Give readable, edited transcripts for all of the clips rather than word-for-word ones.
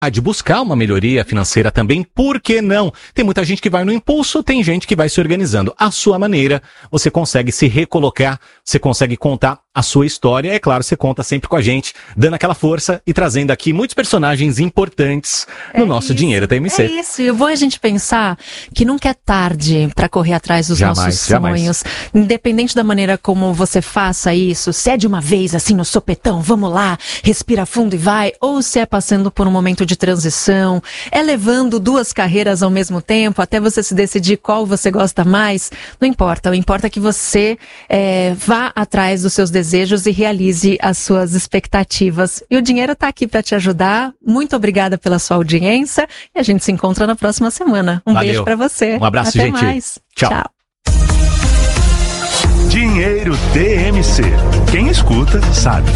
de buscar uma melhoria financeira também, por que não? Tem muita gente que vai no impulso, tem gente que vai se organizando. À sua maneira, você consegue se recolocar, você consegue contar a sua história. É claro, você conta sempre com a gente, dando aquela força e trazendo aqui muitos personagens importantes no nosso Dinheiro TMC. É isso, e é bom a gente pensar que nunca é tarde para correr atrás dos nossos sonhos. Independente da maneira como você faça isso, se é de uma vez, assim, no sopetão, vamos lá, respira fundo e vai, ou se é passando por um momento de transição, é levando 2 carreiras ao mesmo tempo, até você se decidir qual você gosta mais, não importa. O importa é que você vá atrás dos seus desejos e realize as suas expectativas. E o Dinheiro está aqui para te ajudar. Muito obrigada pela sua audiência e a gente se encontra na próxima semana. Um beijo para você. Um abraço, Até gente. Mais. Tchau. Dinheiro TMC. Quem escuta, sabe.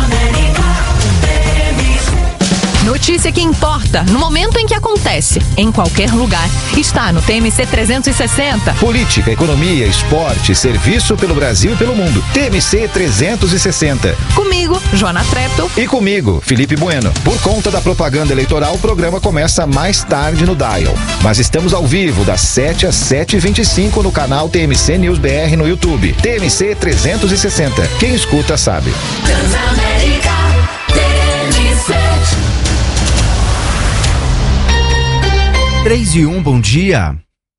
Notícia que importa, no momento em que acontece, em qualquer lugar, está no TMC 360. Política, economia, esporte, serviço pelo Brasil e pelo mundo. TMC 360. Comigo, Joana Treptow. E comigo, Felipe Bueno. Por conta da propaganda eleitoral, o programa começa mais tarde no Dial. Mas estamos ao vivo, das 7 às 7h25 no canal TMC News BR no YouTube. TMC 360. Quem escuta, sabe. Transamérica, TMC. 3:01, bom dia.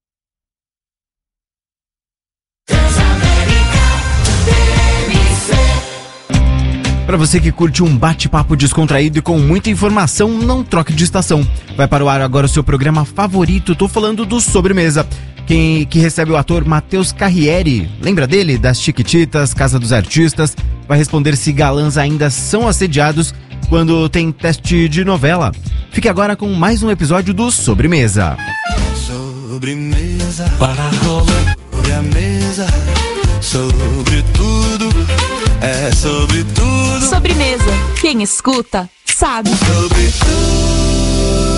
Para você que curte um bate-papo descontraído e com muita informação, não troque de estação. Vai para o ar agora o seu programa favorito, tô falando do Sobremesa. Que recebe o ator Matheus Carriere. Lembra dele? Das Chiquititas, Casa dos Artistas. Vai responder se galãs ainda são assediados quando tem teste de novela. Fique agora com mais um episódio do Sobremesa. Sobremesa, para rolar sobre a mesa, sobre tudo, é sobre tudo. Sobremesa, quem escuta, sabe. Sobre tudo.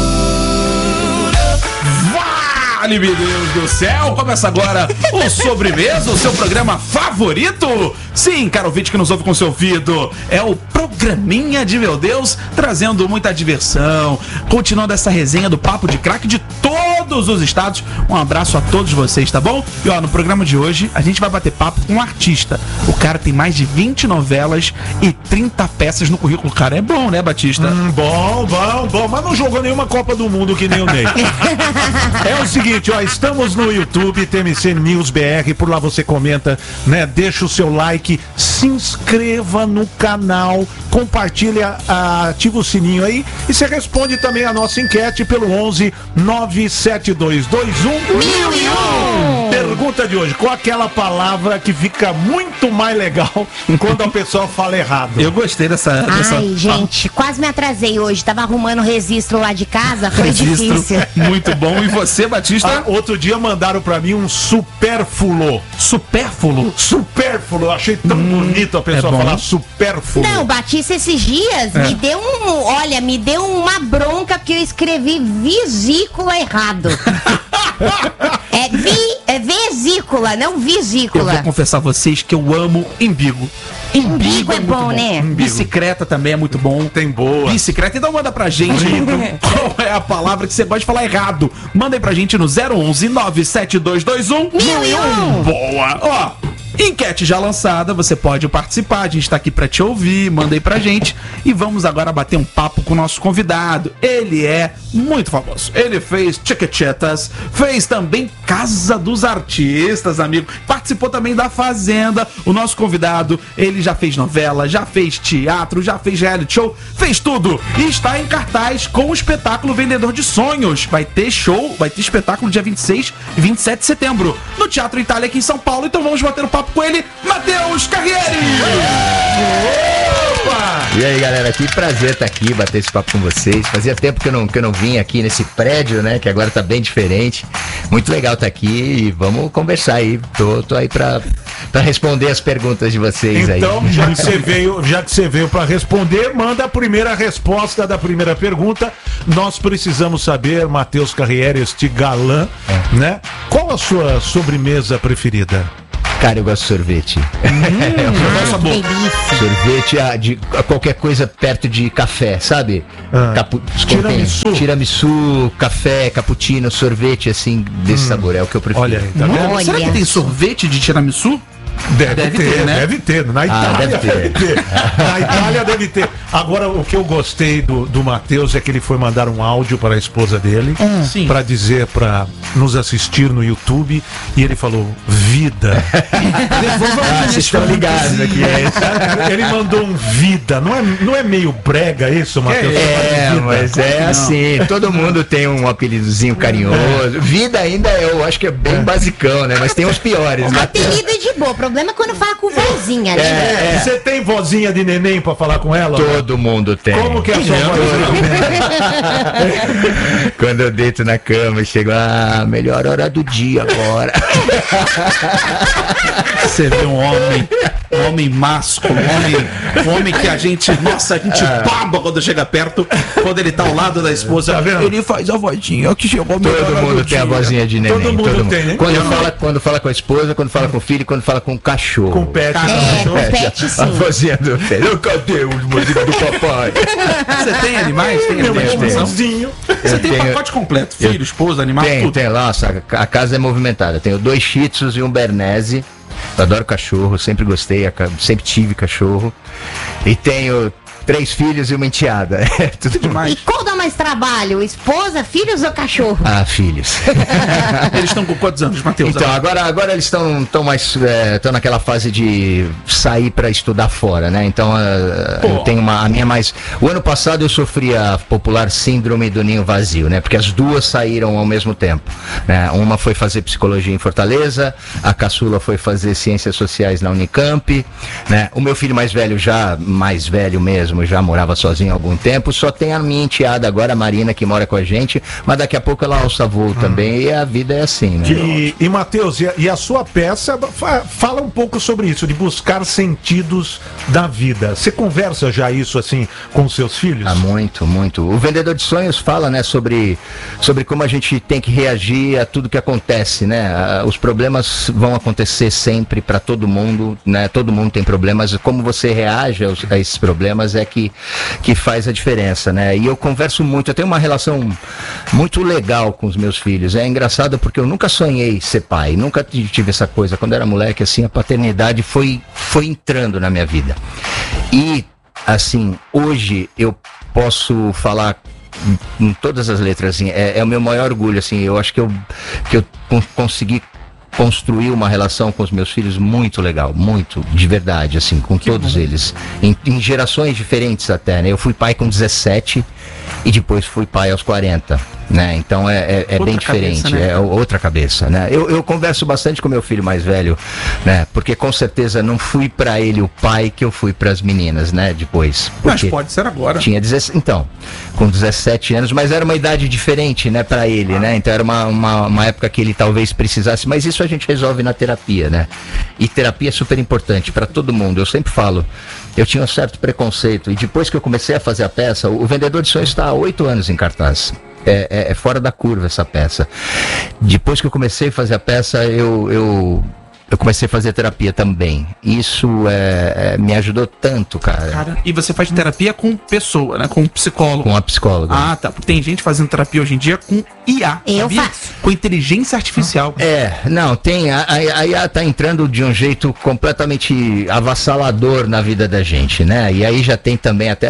Vale, meu Deus do céu, começa agora o Sobremesa, o seu programa favorito. Sim, caro ouvinte que nos ouve com seu ouvido, é o programinha de meu Deus, trazendo muita diversão, continuando essa resenha do Papo de Craque de todos os estados. Um abraço a todos vocês, tá bom? E ó, no programa de hoje, a gente vai bater papo com um artista. O cara tem mais de 20 novelas e 30 peças no currículo. O cara é bom, né, Batista? Bom, mas não jogou nenhuma Copa do Mundo que nem o Ney. É o seguinte, ó, estamos no YouTube, TMC News BR, por lá você comenta, né, deixa o seu like, se inscreva no canal, compartilha, ativa o sininho aí e você responde também a nossa enquete pelo 11 97221 1001. Pergunta de hoje, qual aquela palavra que fica muito mais legal quando a pessoa fala errado? Eu gostei dessa... Gente, quase me atrasei hoje, tava arrumando registro lá de casa, foi difícil. Muito bom, e você, Batista? Outro dia mandaram pra mim um supérfluo. Supérfluo? Supérfluo, achei tão bonito a pessoa falar supérfluo. Não, Batista, esses dias me deu uma bronca porque eu escrevi vesícula errado. É vesícula, não vesícula. Eu vou confessar a vocês que eu amo embigo. Embigo é bom, né? Bicicleta também é muito bom. Tem boa. Bicicleta, então manda pra gente qual é a palavra que você pode falar errado. Manda aí pra gente no 011 97221 1001. Boa! Ó, enquete já lançada, você pode participar, a gente tá aqui pra te ouvir, manda aí pra gente. E vamos agora bater um papo com o nosso convidado. Ele é muito famoso. Ele fez Chiquititas, fez também Casa dos Artistas, amigo. Participou também da Fazenda. O nosso convidado, ele já fez novela, já fez teatro, já fez reality show, fez tudo. E está em cartaz com o espetáculo Vendedor de Sonhos. Vai ter show, vai ter espetáculo dia 26 e 27 de setembro no Teatro Itália aqui em São Paulo. Então vamos bater um papo com ele, Matheus Carriere! Opa! E aí, galera, que prazer estar aqui, bater esse papo com vocês. Fazia tempo que eu não vinha aqui nesse prédio, né, que agora tá bem diferente. Muito legal estar aqui e vamos conversar aí. Tô aí pra responder as perguntas de vocês aí. Então, já que você veio pra responder, manda a primeira resposta da primeira pergunta. Nós precisamos saber, Matheus Carriere, este galã, né? Qual a sua sobremesa preferida? Cara, eu gosto de sorvete. Sorvete de qualquer coisa perto de café, sabe? Tiramisu, café, cappuccino, sorvete, assim, desse sabor. É o que eu prefiro. Olha aí, tá vendo? Será que tem sorvete de tiramisu? Deve ter, né? Deve ter. Na Itália deve ter. Na Itália deve ter. Agora, o que eu gostei do Matheus é que ele foi mandar um áudio para a esposa dele para dizer para nos assistir no YouTube e ele falou, vida. Vocês estão ligados aqui. Ele mandou um vida. Não é meio brega isso, Matheus? Mas é assim. Todo mundo tem um apelidozinho carinhoso. Vida ainda eu acho que é bem basicão, né? Mas tem os piores. O apelido é de boa. O problema é quando fala com vozinha, né? Você tem vozinha de neném pra falar com ela? Todo mundo tem. Como que é a sua vozinha? Quando eu deito na cama e chego, melhor hora do dia agora. Você vê um homem másculo, um homem que a gente baba quando chega perto, quando ele tá ao lado da esposa, tá vendo? Ele faz a vozinha que chegou. Todo mundo tem a vozinha de neném. Todo mundo tem, né? Quando fala com a esposa, quando fala com o filho, quando fala com o cachorro. Com o pet. Com pet, sim. A vozinha do pet. Cadê o vozinho do papai? Você tem animais? Tem animais? Você tem pacote completo? Filho, esposa, animal, tudo? Tem lá, a casa é movimentada. Tenho 2 Shih Tzus e um Bernese. Eu adoro cachorro, sempre gostei, sempre tive cachorro. E tenho 3 filhos e uma enteada. É tudo demais. E qual dá mais trabalho? Esposa, filhos ou cachorro? Filhos. Eles estão com quantos anos, Matheus? Então, agora eles estão mais. Estão naquela fase de sair para estudar fora, né? Então, eu tenho a minha mais. O ano passado eu sofri a popular síndrome do ninho vazio, né? Porque as duas saíram ao mesmo tempo, né? Uma foi fazer psicologia em Fortaleza, a caçula foi fazer ciências sociais na Unicamp, né? O meu filho mais velho, já mais velho mesmo, já morava sozinho há algum tempo, só tem a minha enteada agora, a Marina, que mora com a gente, mas daqui a pouco ela alça voo também, e a vida é assim, né? E Matheus, e a sua peça fala um pouco sobre isso, de buscar sentidos da vida. Você conversa já isso assim com seus filhos? Muito, muito. O Vendedor de Sonhos fala, né, sobre como a gente tem que reagir a tudo que acontece, né? Os problemas vão acontecer sempre para todo mundo, né? Todo mundo tem problemas, como você reage a esses problemas é que faz a diferença, né? E eu converso muito, eu tenho uma relação muito legal com os meus filhos. É engraçado porque eu nunca sonhei ser pai, nunca tive essa coisa. Quando era moleque, assim, a paternidade foi entrando na minha vida. E, assim, hoje eu posso falar em todas as letras, assim, é o meu maior orgulho, assim, eu acho que eu consegui construir uma relação com os meus filhos muito legal, muito, de verdade, assim, com todos eles, em gerações diferentes até, né? Eu fui pai com 17 e depois fui pai aos 40, né? Então é bem diferente, cabeça, né? É outra cabeça, né? Eu converso bastante com meu filho mais velho, né? Porque com certeza não fui pra ele o pai que eu fui pras meninas, né? Depois. Mas pode ser agora. Tinha então, com 17 anos, mas era uma idade diferente, né, pra ele, né? Então era uma época que ele talvez precisasse, mas isso a gente resolve na terapia, né? E terapia é super importante pra todo mundo. Eu sempre falo, eu tinha um certo preconceito e depois que eu comecei a fazer a peça, o Vendedor de Sonhos está há 8 anos em cartaz. É fora da curva essa peça. Depois que eu comecei a fazer a peça, eu comecei a fazer terapia também. Isso me ajudou tanto, cara. E você faz terapia com pessoa, né? Com um psicólogo. Com a psicóloga. Ah, tá. Porque tem gente fazendo terapia hoje em dia com IA. Eu faço. Com inteligência artificial. Não, tem. A IA tá entrando de um jeito completamente avassalador na vida da gente, né? E aí já tem também até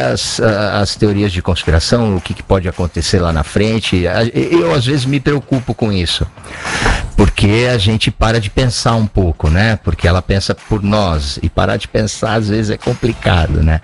as teorias de conspiração, o que pode acontecer lá na frente. Eu, às vezes, me preocupo com isso. Porque a gente para de pensar um pouco, né? Porque ela pensa por nós. E parar de pensar, às vezes, é complicado, né?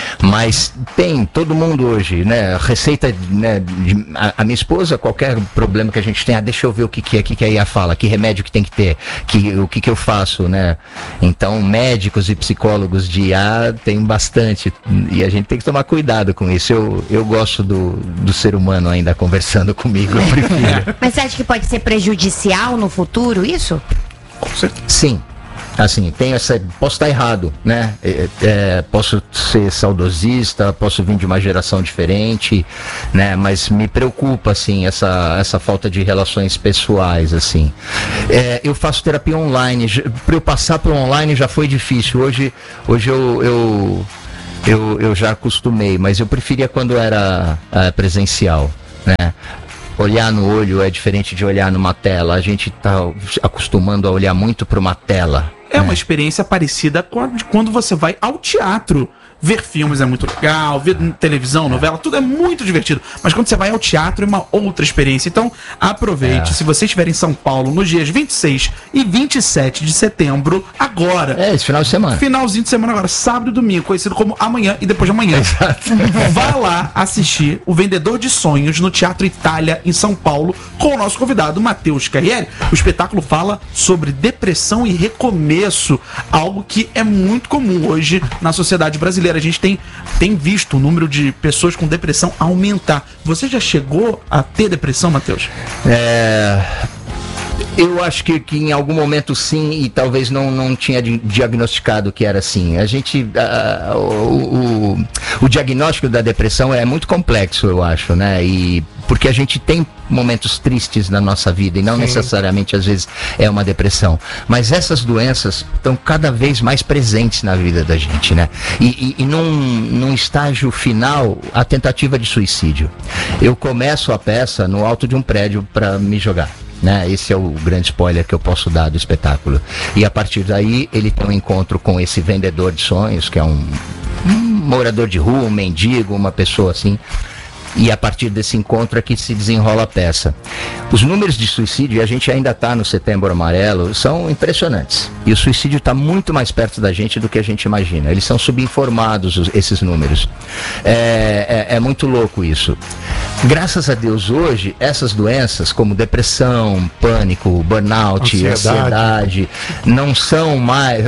Mas tem todo mundo hoje, né? Receita, né? A minha esposa, qualquer problema que a gente tenha, deixa eu ver o que a IA fala, que remédio que tem que ter, o que eu faço, né? Então, médicos e psicólogos de IA tem bastante. E a gente tem que tomar cuidado com isso. Eu gosto do ser humano ainda conversando comigo, eu prefiro. Mas você acha que pode ser prejudicial no futuro, isso? Sim. Assim, posso estar errado, né? Posso ser saudosista, posso vir de uma geração diferente, né? Mas me preocupa, assim, essa falta de relações pessoais, assim. Eu faço terapia online. Para eu passar para o online já foi difícil. Hoje eu já acostumei, mas eu preferia quando era presencial, né? Olhar no olho é diferente de olhar numa tela. A gente está acostumando a olhar muito para uma tela. É uma experiência parecida com a de quando você vai ao teatro. Ver filmes é muito legal, ver televisão, novela, tudo é muito divertido. Mas quando você vai ao teatro é uma outra experiência. Então, aproveite. Se você estiver em São Paulo nos dias 26 e 27 de setembro, agora. Esse final de semana. Finalzinho de semana agora, sábado e domingo, conhecido como amanhã e depois de amanhã. Exato. Vá lá assistir O Vendedor de Sonhos no Teatro Itália, em São Paulo, com o nosso convidado, Matheus Carriere. O espetáculo fala sobre depressão e recomeço, algo que é muito comum hoje na sociedade brasileira. A gente tem visto o número de pessoas com depressão aumentar. Você já chegou a ter depressão, Matheus? Eu acho que em algum momento sim, e talvez não tinha diagnosticado que era assim. A gente, o diagnóstico da depressão é muito complexo, eu acho, né? E porque a gente tem momentos tristes na nossa vida e não necessariamente às vezes é uma depressão, mas essas doenças estão cada vez mais presentes na vida da gente, né? E num estágio final, a tentativa de suicídio. Eu começo a peça no alto de um prédio para me jogar, né? Esse é o grande spoiler que eu posso dar do espetáculo. E a partir daí ele tem um encontro com esse vendedor de sonhos, que é um morador de rua, um mendigo, uma pessoa assim. E a partir desse encontro é que se desenrola a peça. Os números de suicídio, e a gente ainda está no Setembro Amarelo, são impressionantes. E o suicídio está muito mais perto da gente do que a gente imagina. Eles são subinformados, esses números. É muito louco isso. Graças a Deus, hoje, essas doenças, como depressão, pânico, burnout, ansiedade não são mais...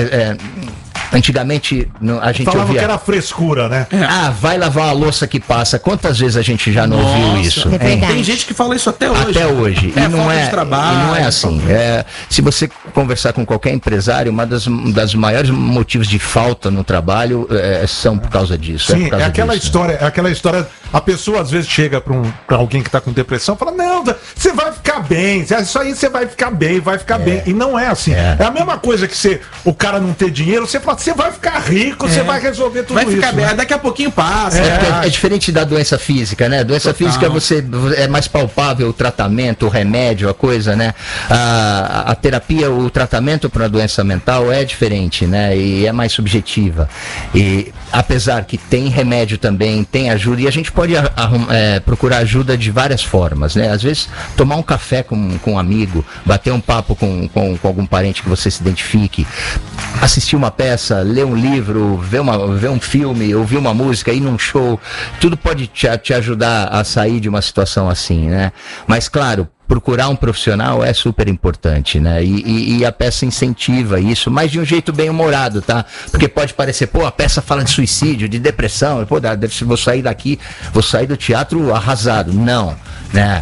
Antigamente a gente falava ouvia... que era frescura, né? Vai lavar a louça que passa. Quantas vezes a gente já não ouviu isso? Tem gente que fala isso até hoje. Até hoje. E não é assim. Se você conversar com qualquer empresário, uma das maiores motivos de falta no trabalho são por causa disso. Sim, é aquela história. A pessoa às vezes chega pra alguém que tá com depressão e fala: não, você vai ficar bem, isso aí você vai ficar bem, bem. E não é assim. É a mesma coisa que o cara não ter dinheiro, você fala: você vai ficar rico, você vai resolver tudo isso. Vai ficar bem, né? Daqui a pouquinho passa. É diferente da doença física, né? Doença física é mais palpável o tratamento, o remédio, a coisa, né? A terapia, o tratamento para a doença mental é diferente, né? E é mais subjetiva. E apesar que tem remédio também, tem ajuda, e a gente pode procurar ajuda de várias formas, né? Às vezes tomar um café com um amigo, bater um papo com algum parente que você se identifique, assistir uma peça, ler um livro, ver um filme, ouvir uma música, ir num show, tudo pode te ajudar a sair de uma situação assim, né? Mas claro, procurar um profissional é super importante, né? E a peça incentiva isso, mas de um jeito bem humorado, tá? Porque pode parecer, a peça fala de suicídio, de depressão, vou sair daqui, vou sair do teatro arrasado. Não, né?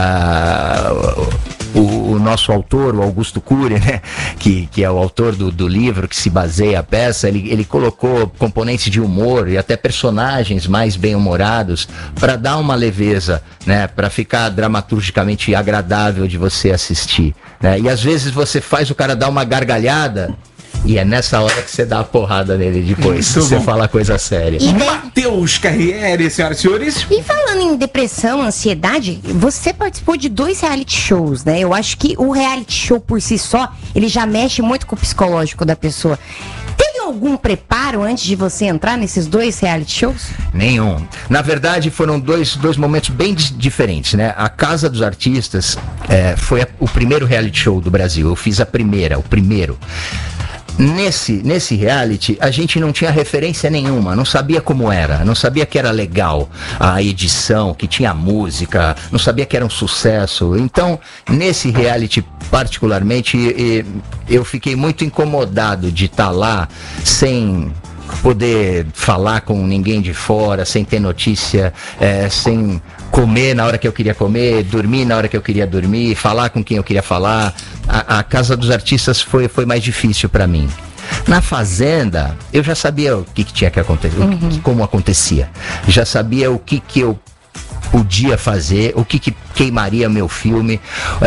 O nosso autor, o Augusto Cury, né? Que é o autor do livro que se baseia a peça, ele colocou componentes de humor e até personagens mais bem-humorados para dar uma leveza, né? Para ficar dramaturgicamente agradável de você assistir, né? E às vezes você faz o cara dar uma gargalhada e é nessa hora que você dá a porrada nele depois, você fala coisa séria. Matheus Carriere, senhoras e senhores. E falando em depressão, ansiedade, você participou de 2 reality shows, né? Eu acho que o reality show por si só, ele já mexe muito com o psicológico da pessoa. Teve algum preparo antes de você entrar nesses 2 reality shows? Nenhum. Na verdade, foram dois momentos bem diferentes, né? A Casa dos Artistas foi o primeiro reality show do Brasil. Eu fiz o primeiro. Nesse reality, a gente não tinha referência nenhuma, não sabia como era, não sabia que era legal a edição, que tinha música, não sabia que era um sucesso. Então, nesse reality particularmente, eu fiquei muito incomodado de estar lá sem poder falar com ninguém de fora, sem ter notícia, sem comer na hora que eu queria comer, dormir na hora que eu queria dormir, falar com quem eu queria falar. A Casa dos Artistas foi mais difícil para mim. Na Fazenda, eu já sabia o que tinha que acontecer, como acontecia. Já sabia o que eu podia fazer, o que queimaria meu filme,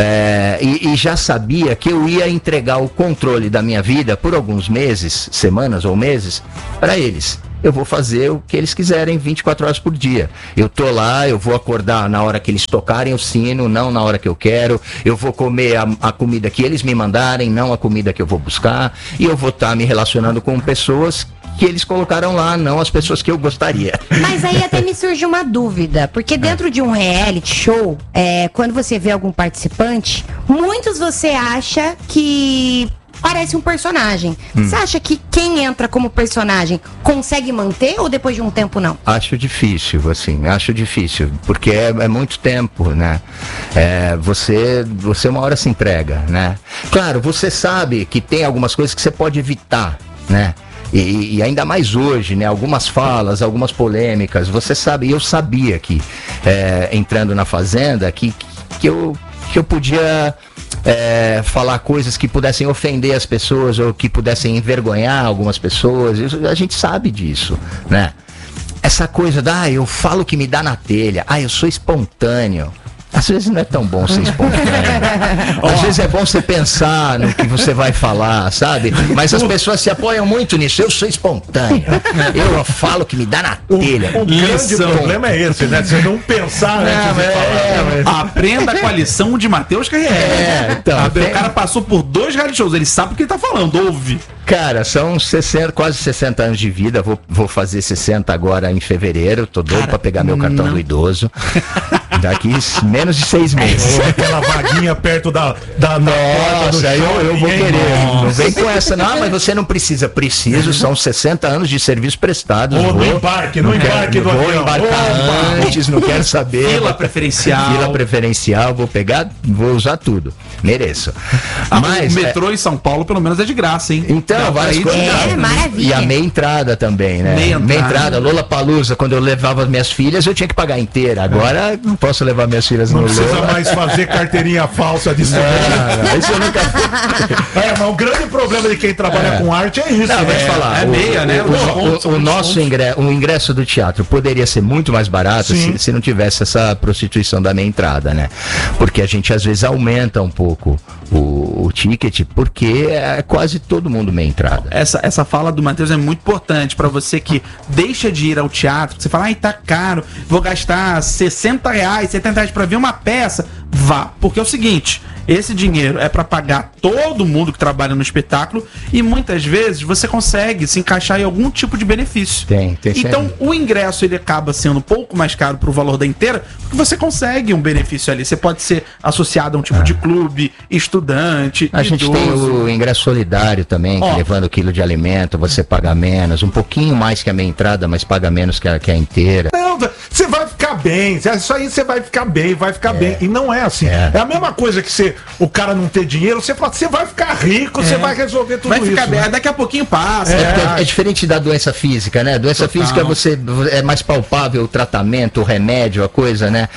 e já sabia que eu ia entregar o controle da minha vida por alguns meses, semanas ou meses, para eles. Eu vou fazer o que eles quiserem 24 horas por dia. Eu tô lá, eu vou acordar na hora que eles tocarem o sino, não na hora que eu quero. Eu vou comer a comida que eles me mandarem, não a comida que eu vou buscar. E eu vou estar me relacionando com pessoas que eles colocaram lá, não as pessoas que eu gostaria. Mas aí até me surge uma dúvida, porque dentro de um reality show, quando você vê algum participante, muitos você acha que parece um personagem. Você acha que quem entra como personagem consegue manter ou depois de um tempo não? Acho difícil, porque é muito tempo, né? Você uma hora se entrega, né? Claro, você sabe que tem algumas coisas que você pode evitar, né? E ainda mais hoje, né? Algumas falas, algumas polêmicas, você sabe, eu sabia que entrando na Fazenda que eu podia falar coisas que pudessem ofender as pessoas ou que pudessem envergonhar algumas pessoas. A gente sabe disso, né? Essa coisa eu falo o que me dá na telha, eu sou espontâneo. Às vezes não é tão bom ser espontâneo. Às vezes é bom você pensar no que você vai falar, sabe? Mas as pessoas se apoiam muito nisso. Eu sou espontâneo. Eu falo que me dá na telha. O grande problema é esse, né? Você não pensar antes de falar. Aprenda com a lição de Matheus Carriere. Então, o cara passou por 2 reality shows. Ele sabe o que ele tá falando. Ouve. Cara, são quase 60 anos de vida. Vou fazer 60 agora em fevereiro. Tô doido pra pegar meu cartão do idoso. Daqui menos de 6 meses. Aquela vaguinha perto da porta do show. Eu vou querer. Não vem com essa, não, mas você não precisa. Preciso, são 60 anos de serviço prestado. No embarque do avião. Vou embarcar antes, não quero saber. Fila preferencial. Vou usar tudo. Mereço. Mas o metrô em São Paulo, pelo menos, é de graça, hein? Então, várias coisas. Maravilha. E a meia entrada também, né? Meia entrada. Lollapalooza, quando eu levava minhas filhas, eu tinha que pagar inteira. Agora não posso levar minhas filhas no Lola. Não precisa mais fazer carteirinha falsa de não, isso eu nunca mas o grande problema de quem trabalha com arte é isso. Não, vou te falar. Meia, né? O nosso ingresso do teatro poderia ser muito mais barato se não tivesse essa prostituição da meia entrada, né? Porque a gente às vezes aumenta um pouco o ticket, porque quase todo mundo meia entrada. Essa fala do Matheus é muito importante pra você que deixa de ir ao teatro, você fala, tá caro, vou gastar R$60, R$70 pra ver uma peça. Vá, porque é o seguinte, esse dinheiro é pra pagar todo mundo que trabalha no espetáculo e muitas vezes você consegue se encaixar em algum tipo de benefício. Tem então sempre. O ingresso ele acaba sendo um pouco mais caro pro valor da inteira, porque você consegue um benefício ali. Você pode ser associado a um tipo de clube, estudante, a gente tem o ingresso solidário também, que levando quilo de alimento, você paga menos, um pouquinho mais que a meia entrada, mas paga menos que a inteira. Não, você vai ficar bem, isso aí você vai ficar bem, e não é assim. É a mesma coisa que o cara não ter dinheiro, você fala, você vai ficar rico, você vai resolver tudo isso. Vai ficar bem, né? Daqui a pouquinho passa. É diferente da doença física, né? Doença física é mais palpável, o tratamento, o remédio, a coisa, né?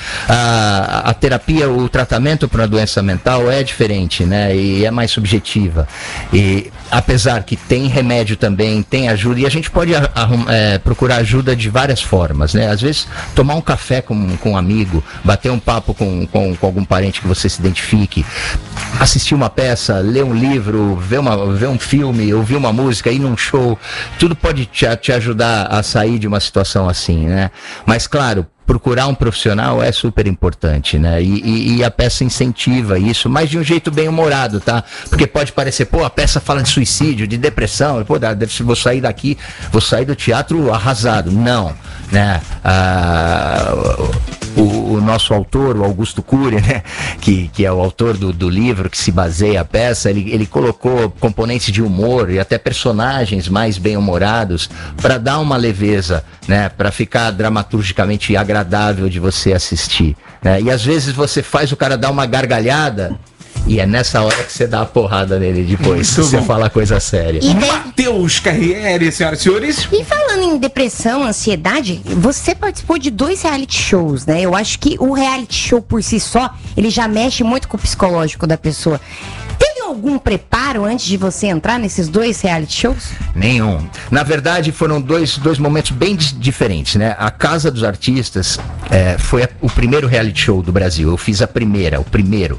A terapia, o tratamento para uma doença mental é diferente, né? E é mais subjetiva. E apesar que tem remédio também, tem ajuda, e a gente pode procurar ajuda de várias formas, né? Às vezes tomar um café com um amigo, bater um papo com algum parente que você se identifique, assistir uma peça, ler um livro, ver um filme, ouvir uma música, ir num show, tudo pode te ajudar a sair de uma situação assim, né? Mas claro, procurar um profissional é super importante, né? E a peça incentiva isso, mas de um jeito bem humorado, tá? Porque pode parecer, a peça fala de suicídio, de depressão, vou sair daqui, vou sair do teatro arrasado. Não, né? O nosso autor, o Augusto Cury, né? Que é o autor do livro que se baseia a peça, ele colocou componentes de humor e até personagens mais bem-humorados para dar uma leveza, né? Para ficar dramaturgicamente agradável de você assistir, né? E às vezes você faz o cara dar uma gargalhada E é nessa hora que você dá a porrada nele depois, se você falar coisa séria. E Matheus Carriere, senhoras e senhores. E falando em depressão, ansiedade, você participou de 2 reality shows, né? Eu acho que o reality show por si só, ele já mexe muito com o psicológico da pessoa. Teve algum preparo antes de você entrar nesses 2 reality shows? Nenhum. Na verdade, foram dois momentos bem diferentes, né? A Casa dos Artistas foi o primeiro reality show do Brasil. Eu fiz o primeiro.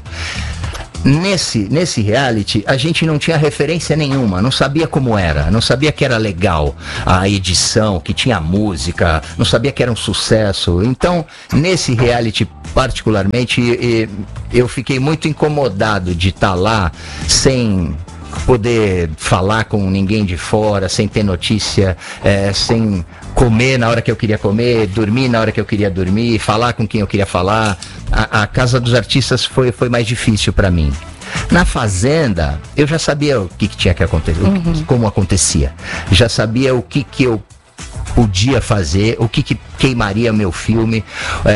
Nesse reality, a gente não tinha referência nenhuma, não sabia como era, não sabia que era legal a edição, que tinha música, não sabia que era um sucesso. Então, nesse reality particularmente, eu fiquei muito incomodado de estar lá sem poder falar com ninguém de fora, sem ter notícia, sem comer na hora que eu queria comer, dormir na hora que eu queria dormir, falar com quem eu queria falar. A Casa dos Artistas foi mais difícil para mim. Na Fazenda, eu já sabia o que tinha que acontecer, como acontecia. Já sabia o que eu podia fazer, o que queimaria meu filme,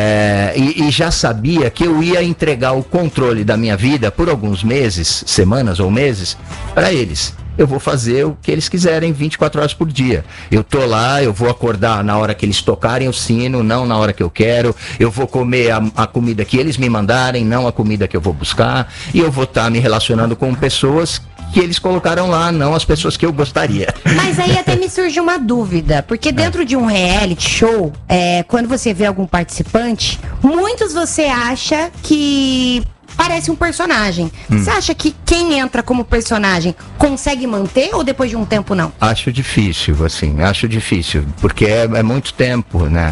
e já sabia que eu ia entregar o controle da minha vida por alguns meses, semanas ou meses, para eles. Eu vou fazer o que eles quiserem 24 horas por dia. Eu tô lá, eu vou acordar na hora que eles tocarem o sino, não na hora que eu quero. Eu vou comer a comida que eles me mandarem, não a comida que eu vou buscar. E eu vou estar me relacionando com pessoas que eles colocaram lá, não as pessoas que eu gostaria. Mas aí até me surge uma dúvida, porque dentro de um reality show, quando você vê algum participante, muitos você acha que parece um personagem. Você acha que quem entra como personagem consegue manter ou depois de um tempo não? Acho difícil, porque é muito tempo, né?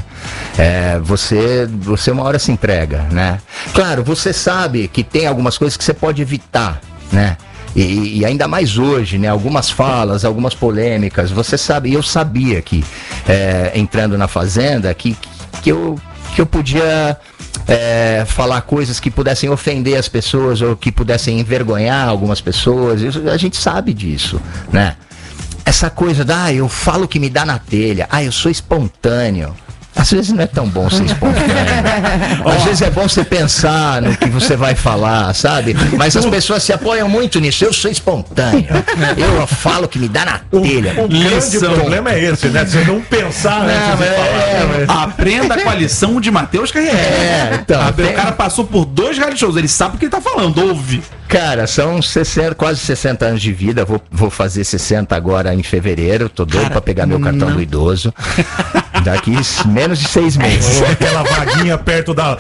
Você uma hora se entrega, né? Claro, você sabe que tem algumas coisas que você pode evitar, né? E ainda mais hoje, né? Algumas falas, algumas polêmicas, você sabe, eu sabia que entrando na Fazenda que eu podia falar coisas que pudessem ofender as pessoas ou que pudessem envergonhar algumas pessoas. A gente sabe disso, né? Essa coisa eu falo o que me dá na telha, eu sou espontâneo. Às vezes não é tão bom ser espontâneo. Às vezes é bom você pensar no que você vai falar, sabe? Mas as pessoas se apoiam muito nisso. Eu sou espontâneo. Eu falo que me dá na telha. O grande problema é esse, né? Você não pensar antes de falar. Aprenda com a lição de Matheus Carriere. Então, O cara passou por 2 reality shows. Ele sabe o que ele tá falando. Ouve. Cara, são quase 60 anos de vida. Vou fazer 60 agora em fevereiro. Tô doido pra pegar meu cartão do idoso. Daqui menos de 6 meses. Aquela vaguinha perto da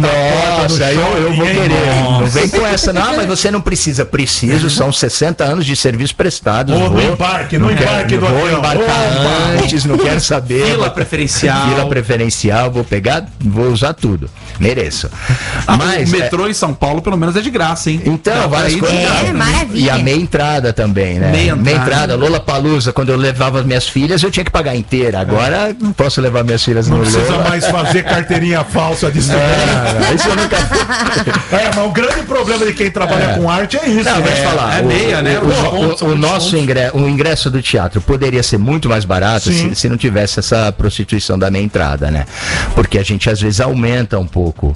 Nossa, aí eu vou querer. Não vem com essa, não, mas você não precisa. Preciso, são 60 anos de serviço prestado. No embarque do avião. Vou embarcar antes, não quero saber. Fila preferencial. Vou usar tudo. Mereço. Mas o metrô em São Paulo, pelo menos, é de graça, hein? Então, várias coisas. Maravilha. E a meia entrada também, né? Meia entrada. Lollapalooza, quando eu levava minhas filhas, eu tinha que pagar inteira. Agora não posso levar minhas filhas no Lola. Não precisa mais fazer carteirinha falsa de estudante. Isso eu nunca mas o grande problema de quem trabalha com arte é isso. Não, vou te falar. Meia, né? O nosso ingresso do teatro poderia ser muito mais barato se não tivesse essa prostituição da meia entrada, né? Porque a gente às vezes aumenta um pouco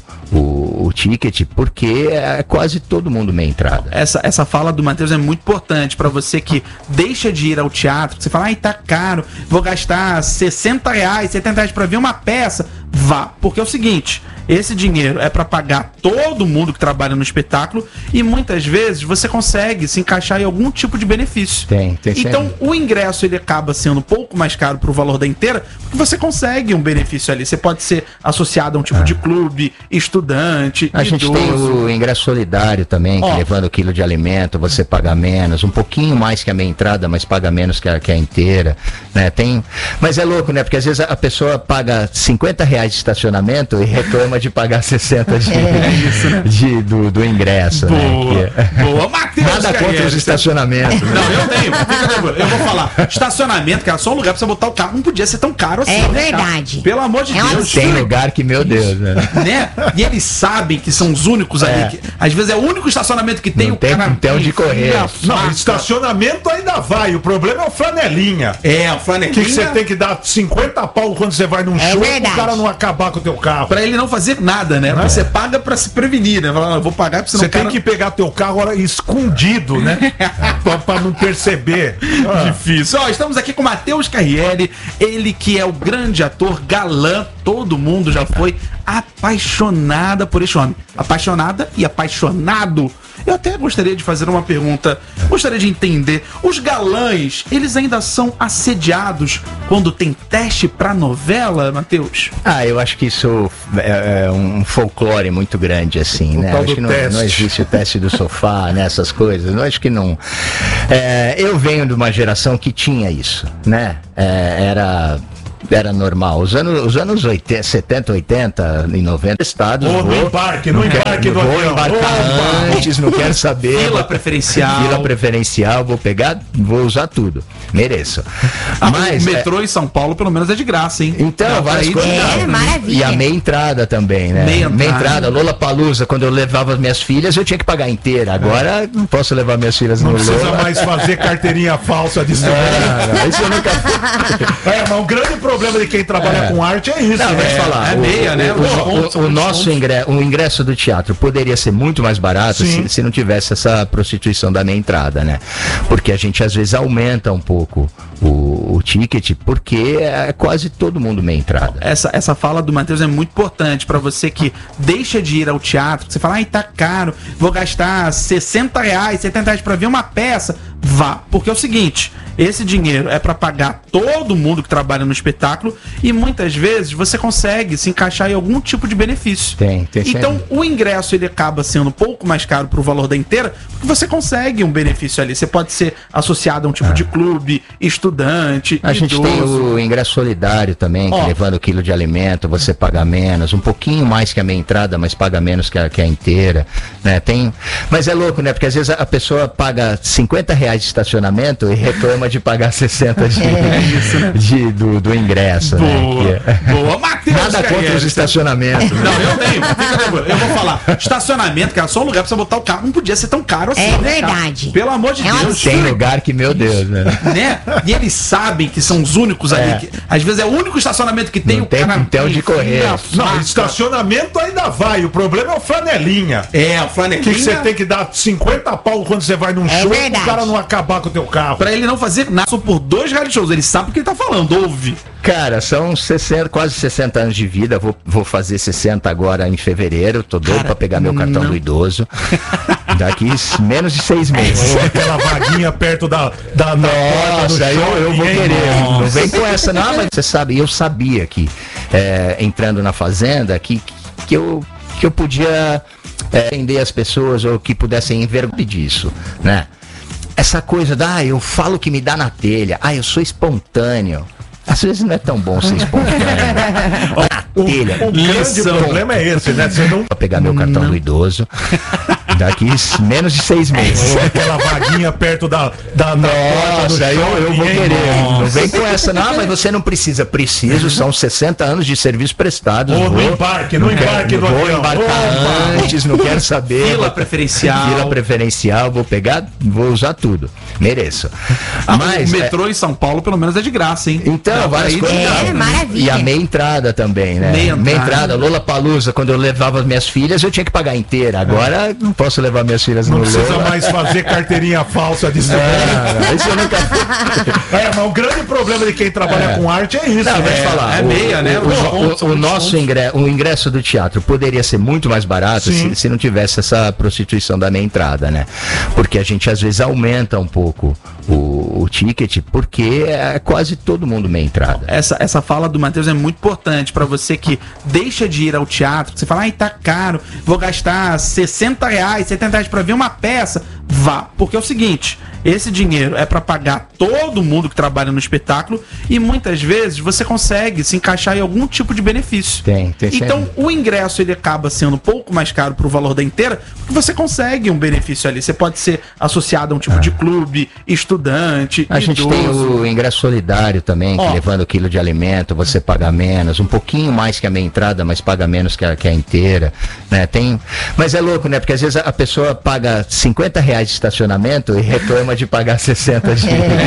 o ticket, porque quase todo mundo meia entrada. Essa fala do Matheus é muito importante pra você que deixa de ir ao teatro, que você fala, tá caro, vou gastar R$60, R$70 pra ver uma peça. Vá, porque é o seguinte, esse dinheiro é pra pagar todo mundo que trabalha no espetáculo e muitas vezes você consegue se encaixar em algum tipo de benefício. Tem então o ingresso ele acaba sendo um pouco mais caro pro valor da inteira, porque você consegue um benefício ali. Você pode ser associado a um tipo de clube, estudante, a gente tem o ingresso solidário também, que levando quilo de alimento, você paga menos, um pouquinho mais que a meia entrada, mas paga menos que a inteira, né? Mas é louco, né? Porque às vezes a pessoa paga R$50 de estacionamento e reclama de pagar 60 do ingresso. Boa, Matheus! Nada contra os estacionamentos. Não, eu tenho. Eu vou falar. Estacionamento, que era só um lugar pra você botar o carro, não podia ser tão caro assim. É verdade. Pelo amor de Deus. Tem lugar que, meu Deus, né? E eles sabem que são os únicos ali. Que, às vezes é o único estacionamento que tem. Não tem onde correr. Não, estacionamento ainda vai. O problema é o flanelinha. O flanelinha. Que você tem que dar 50 pau quando você vai num show verdade. o cara não acabar com o teu carro. Pra ele não fazer fazer nada, né? Você paga pra se prevenir, né? Fala, eu vou pagar pra você tem que pegar teu carro escondido, né? pra não perceber. Difícil. Ó, estamos aqui com o Matheus Carriere, ele que é o grande ator galã, todo mundo já foi apaixonada por este homem. Apaixonada e apaixonado. Eu até gostaria de fazer uma pergunta, gostaria de entender, os galãs, eles ainda são assediados quando tem teste pra novela, Matheus? Eu acho que isso é um folclore muito grande, assim, né? Acho que não existe o teste do sofá, né? Essas coisas, eu acho que não. Eu venho de uma geração que tinha isso, né? Era normal. Os anos 80, 70, 80 e 90 estados. No embarque do avião. Vou embarcar antes, não quero saber. Fila preferencial. Vou usar tudo. Mereço. Mas o metrô em São Paulo, pelo menos, é de graça, hein? Então, várias coisas. Maravilha. E a meia entrada também, né? Meia entrada. Lollapalooza, quando eu levava minhas filhas, eu tinha que pagar inteira. Agora, não posso levar minhas filhas no Lola. Não precisa mais fazer carteirinha falsa de estudante. Isso eu nunca mas o grande problema de quem trabalha com arte é isso. Não, né? Falar. É meia, né? O nosso ingresso do teatro poderia ser muito mais barato se não tivesse essa prostituição da meia entrada, né? Porque a gente às vezes aumenta um pouco o ticket, porque quase todo mundo meia entrada. Essa fala do Matheus é muito importante pra você que deixa de ir ao teatro, que você fala, tá caro, vou gastar R$60, R$70 pra ver uma peça. Vá, porque é o seguinte, esse dinheiro é pra pagar todo mundo que trabalha no espetáculo e muitas vezes você consegue se encaixar em algum tipo de benefício. Tem então sempre. o ingresso ele acaba sendo um pouco mais caro pro valor da inteira, porque você consegue um benefício ali. Você pode ser associado a um tipo de clube, estudante, a gente tem o ingresso solidário também, que levando quilo de alimento, você paga menos, um pouquinho mais que a meia entrada, mas paga menos que a inteira, né? Mas é louco, né? Porque às vezes a pessoa paga R$50 de estacionamento e reclama de pagar 60 do ingresso. Boa, Matheus! Nada contra os estacionamentos. Não, eu tenho. Eu vou falar. Estacionamento, cara, só um lugar pra você botar o carro. Não podia ser tão caro assim. É verdade. Pelo amor de Deus. Tem lugar que, meu Deus, né? E eles sabem que são os únicos ali. Que, às vezes é o único estacionamento que tem. Não tem onde correr. Não, estacionamento ainda vai. O problema é o flanelinha. O flanelinha. Que você tem que dar 50 pau quando você vai num show verdade. o cara não acabar com o teu carro. Pra ele não fazer nada só por 2 reality shows. Ele sabe o que ele tá falando, ouve. Cara, são quase 60 anos de vida. Vou fazer 60 agora em fevereiro. Tô doido pra pegar meu cartão do idoso. Daqui menos de 6 meses. Aquela vaguinha perto da porta do aí show. eu vou querer. Não vem com essa, não. Mas você sabe, eu sabia que entrando na Fazenda que eu podia atender as pessoas ou que pudessem envergonhar disso, né? Essa coisa eu falo que me dá na telha, eu sou espontâneo. Às vezes não é tão bom ser espontâneo. O grande problema é esse, né? Você não... Vou pegar meu cartão do idoso. Daqui menos de 6 meses. Aquela vaguinha perto da porta do show. Aí eu vou querer. Não vem com essa, não, mas você não precisa. Preciso, são 60 anos de serviço prestado. No embarque do avião. Vou embarcar antes, não quero saber. Fila preferencial. Vou usar tudo. Mereço. Mas o metrô em São Paulo, pelo menos, é de graça, hein? Então, várias coisas. Maravilha. E a meia entrada também, né? Meia entrada. Lollapalooza, quando eu levava minhas filhas, eu tinha que pagar inteira. Agora, não posso levar minhas filhas no Lola. Não precisa mais fazer carteirinha falsa de estudante. Isso eu nunca mas o grande problema de quem trabalha com arte é isso. Não, né? Falar. Meia, né? O nosso ingresso do teatro poderia ser muito mais barato se não tivesse essa prostituição da meia entrada, né? Porque a gente às vezes aumenta um pouco o ticket, porque quase todo mundo meia entrada. Essa fala do Matheus é muito importante pra você que deixa de ir ao teatro, que você fala, tá caro, vou gastar R$60, R$70 pra ver uma peça. Vá, porque é o seguinte, esse dinheiro é pra pagar todo mundo que trabalha no espetáculo e muitas vezes você consegue se encaixar em algum tipo de benefício. Tem então sempre. o ingresso ele acaba sendo um pouco mais caro pro valor da inteira, porque você consegue um benefício ali. Você pode ser associado a um tipo de clube, estudante, a gente tem o ingresso solidário também, que levando quilo de alimento, você paga menos, um pouquinho mais que a meia entrada, mas paga menos que a inteira, né? Mas é louco, né? Porque às vezes a pessoa paga R$50 de estacionamento e reclama problema de pagar 60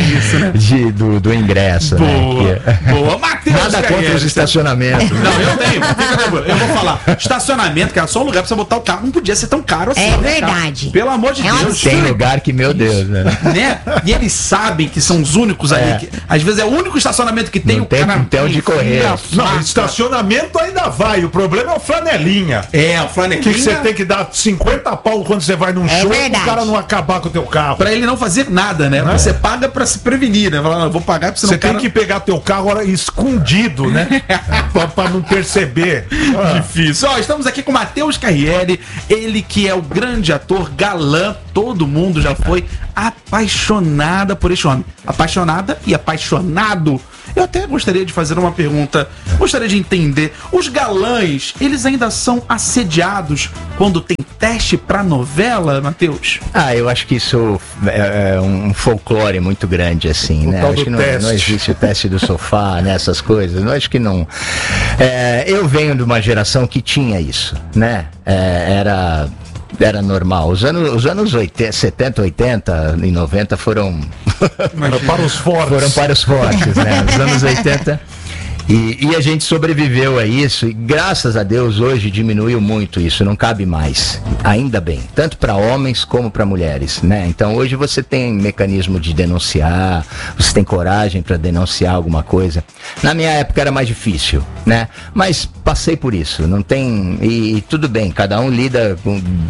do ingresso. Boa, né? boa. Matheus Nada contra os estacionamentos. Não, eu tenho. Fica tranquilo. Eu vou falar. Estacionamento, que era só um lugar pra você botar o carro. Não podia ser tão caro assim. É né, verdade. cara? Pelo amor de Deus. Tem lugar que, meu Deus, né? E eles sabem que são os únicos ali. Que, às vezes é o único estacionamento que tem não o tem, cara. não tem onde correr. Não, estacionamento ainda vai. O problema é o flanelinha. O flanelinha. Que você tem que dar 50 pau quando você vai num show verdade. o cara não acabar com o teu carro. Pra ele não fazer nada, né? Você paga pra se prevenir, né? Fala, não, eu vou pagar pra você tem que pegar teu carro escondido, né? pra não perceber. Difícil. Ó, estamos aqui com o Matheus Carriere, ele que é o grande ator galã, todo mundo já foi apaixonada por este homem. Apaixonada e apaixonado. Eu até gostaria de fazer uma pergunta, gostaria de entender, os galãs, eles ainda são assediados quando tem teste pra novela, Matheus? Eu acho que isso é um folclore muito grande, assim, né? Acho que não existe o teste do sofá, né? Essas coisas. Eu acho que não. Eu venho de uma geração que tinha isso, né? Era normal. Os anos 80, 70, 80 e 90 foram para os fortes. Foram para os fortes, né? Os anos 80. E a gente sobreviveu a isso e graças a Deus hoje diminuiu muito isso, não cabe mais, ainda bem, tanto para homens como para mulheres, né? Então hoje você tem mecanismo de denunciar, você tem coragem para denunciar alguma coisa. Na minha época era mais difícil, né? Mas passei por isso, não tem, e tudo bem, cada um lida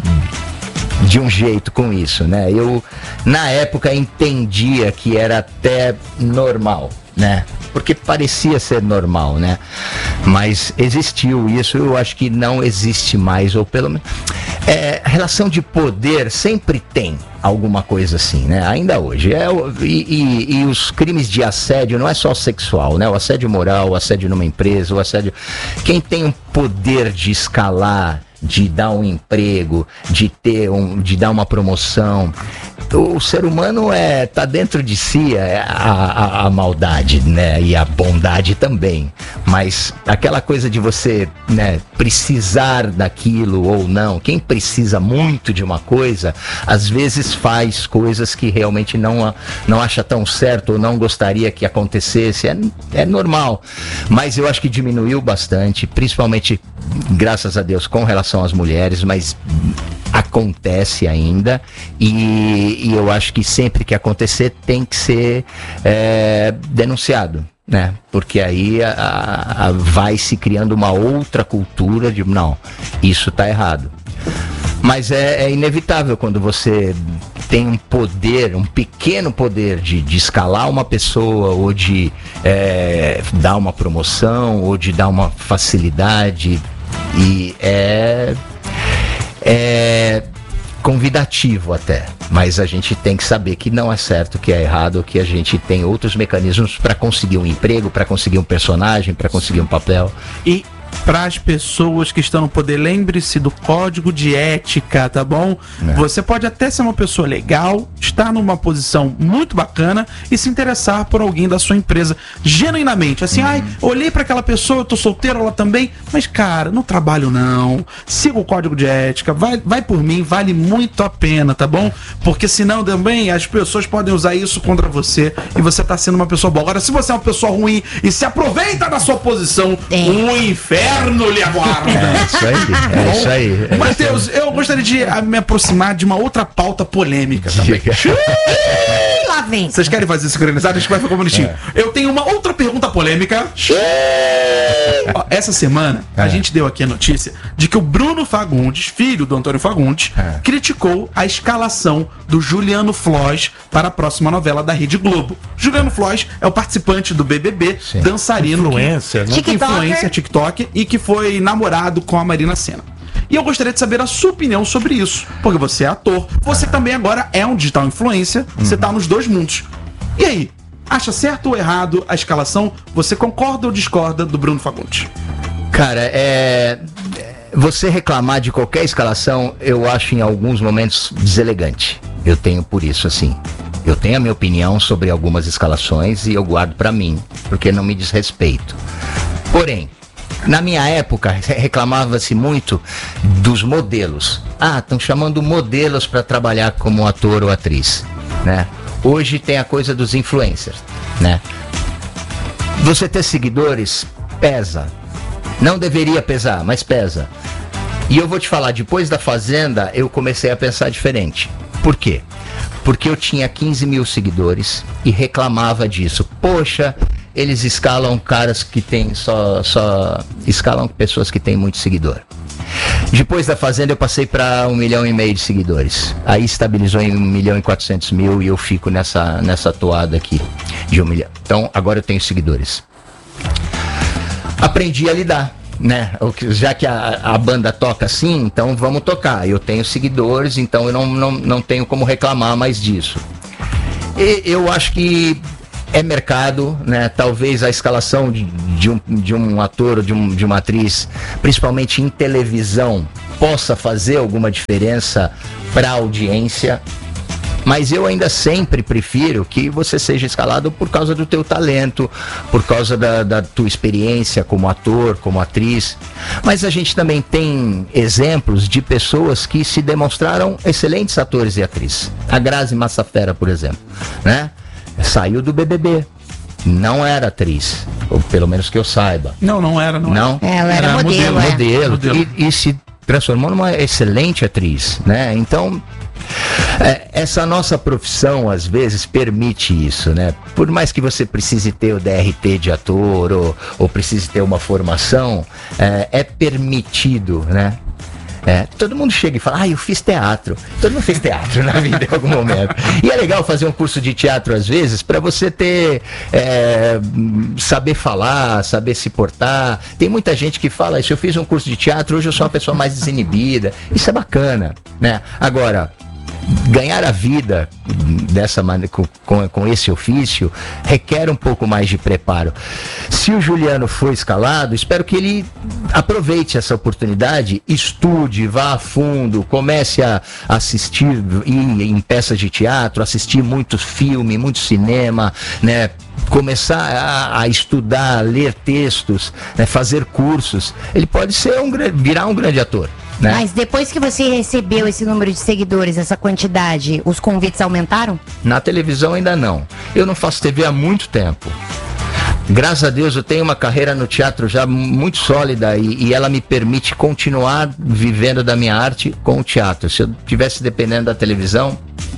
de um jeito com isso, né? Eu na época entendia que era até normal, né? Porque parecia ser normal, né? Mas existiu isso, eu acho que não existe mais, ou pelo menos... relação de poder sempre tem alguma coisa assim, né? Ainda hoje. E os crimes de assédio não é só sexual, né? O assédio moral, o assédio numa empresa, o assédio... Quem tem um poder de escalar, de dar um emprego, de dar uma promoção... O ser humano tá dentro de si a maldade, né? E a bondade também. Mas aquela coisa de você, né, precisar daquilo ou não, quem precisa muito de uma coisa, às vezes faz coisas que realmente não acha tão certo ou não gostaria que acontecesse. É normal. Mas eu acho que diminuiu bastante, principalmente, graças a Deus, com relação às mulheres, mas acontece ainda e eu acho que sempre que acontecer tem que ser denunciado, né? Porque aí vai se criando uma outra cultura de não, isso tá errado. Mas é inevitável quando você tem um poder, um pequeno poder de escalar uma pessoa ou de dar uma promoção ou de dar uma facilidade e é convidativo até, mas a gente tem que saber que não é certo, que é errado, que a gente tem outros mecanismos para conseguir um emprego, para conseguir um personagem, para conseguir um papel. E para as pessoas que estão no poder, lembre-se do código de ética, tá bom? Você pode até ser uma pessoa legal, estar numa posição muito bacana e se interessar por alguém da sua empresa genuinamente, assim, olhei para aquela pessoa, eu tô solteiro, ela também, mas cara, não trabalho não, siga o código de ética, vai por mim, vale muito a pena, tá bom? Porque senão também as pessoas podem usar isso contra você e você tá sendo uma pessoa boa. Agora, se você é uma pessoa ruim e se aproveita da sua posição, o inferno lhe aguarda. É isso aí. Matheus, eu gostaria de me aproximar de uma outra pauta polêmica também. Lá vem. Vocês querem fazer sincronizado? Acho que vai ficar bonitinho. Eu tenho uma outra pergunta polêmica. Ó, essa semana, a gente deu aqui a notícia de que o Bruno Fagundes, filho do Antônio Fagundes, criticou a escalação do Juliano Floss para a próxima novela da Rede Globo. Juliano Floss é o participante do BBB, dançarino, influencer, TikTok, e que foi namorado com a Marina Sena. E eu gostaria de saber a sua opinião sobre isso, porque você é ator, você também agora é um digital influencer, você tá nos dois mundos. E aí, acha certo ou errado a escalação? Você concorda ou discorda do Bruno Fagundes? Cara, você reclamar de qualquer escalação, eu acho em alguns momentos deselegante. Eu tenho por isso, assim. Eu tenho a minha opinião sobre algumas escalações e eu guardo pra mim, porque não me diz respeito. Porém, na minha época, reclamava-se muito dos modelos. Estão chamando modelos para trabalhar como ator ou atriz, né? hoje tem a coisa dos influencers, né? Você ter seguidores pesa. Não deveria pesar, mas pesa. E eu vou te falar, depois da Fazenda, eu comecei a pensar diferente. Por quê? Porque eu tinha 15 mil seguidores e reclamava disso. Poxa, eles escalam caras que tem só escalam pessoas que têm muito seguidor. Depois da Fazenda eu passei para 1,5 milhão de seguidores. Aí estabilizou em 1.400.000 e eu fico nessa toada aqui de 1 milhão. Então agora eu tenho seguidores. Aprendi a lidar, né? Já que a banda toca assim, então vamos tocar. Eu tenho seguidores, então eu não tenho como reclamar mais disso. E eu acho que é mercado, né? Talvez a escalação de um ator ou de uma atriz, principalmente em televisão, possa fazer alguma diferença para a audiência. Mas eu ainda sempre prefiro que você seja escalado por causa do teu talento, por causa da tua experiência como ator, como atriz. Mas a gente também tem exemplos de pessoas que se demonstraram excelentes atores e atrizes. A Grazi Massafera, por exemplo, né? Saiu do BBB. Não era atriz, ou pelo menos que eu saiba. Não era. Ela era modelo. E se transformou numa excelente atriz, né? Então, essa nossa profissão às vezes permite isso, né? Por mais que você precise ter o DRT de ator ou precise ter uma formação, é permitido, né? Todo mundo chega e fala, eu fiz teatro. Todo mundo fez teatro na vida em algum momento. E é legal fazer um curso de teatro às vezes para você ter saber falar, saber se portar. Tem muita gente que fala, se eu fiz um curso de teatro, hoje eu sou uma pessoa mais desinibida. Isso é bacana, né? Agora, ganhar a vida dessa maneira, com esse ofício, requer um pouco mais de preparo. Se o Juliano for escalado, espero que ele aproveite essa oportunidade, estude, vá a fundo, comece a assistir em peças de teatro, assistir muito filme, muito cinema, né? Começar a estudar, ler textos, né? Fazer cursos. Ele pode virar um grande ator. Né? Mas depois que você recebeu esse número de seguidores, essa quantidade, os convites aumentaram? Na televisão ainda não. Eu não faço TV há muito tempo. Graças a Deus eu tenho uma carreira no teatro já muito sólida e ela me permite continuar vivendo da minha arte com o teatro. Se eu estivesse dependendo da televisão...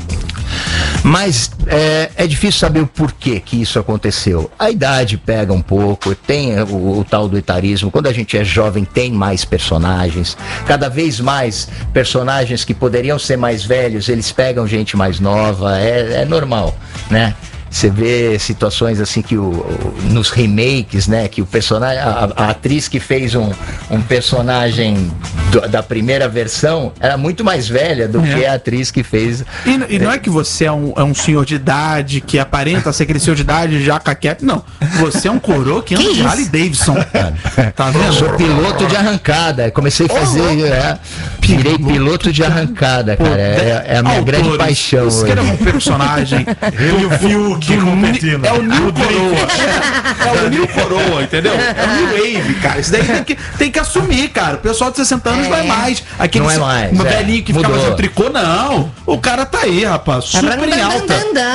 Mas é difícil saber o porquê que isso aconteceu. A idade pega um pouco, tem o tal do etarismo. Quando a gente é jovem tem mais personagens. Cada vez mais personagens que poderiam ser mais velhos, eles pegam gente mais nova. É normal, né? Você vê situações assim que nos remakes, né? Que o personagem, a atriz que fez um personagem da primeira versão era muito mais velha do que a atriz que fez. E não é que você é um senhor de idade, que aparenta ser aquele senhor de idade já caquete. Não. Você é um coroa que anda de Harley Davidson. Tá vendo? Eu sou piloto de arrancada. Comecei a fazer. Virei piloto de arrancada, cara. É a minha grande paixão. Isso que era um personagem. Ele e o Fiuk competindo. É o New Coroa. É o New Coroa, entendeu? É o New Wave, cara. Isso daí tem que assumir, cara. O pessoal de 60 anos não é mais. Aquele não é mais. Uma velhinha que ficava fazendo tricô, não. O cara tá aí, rapaz. Super em alta.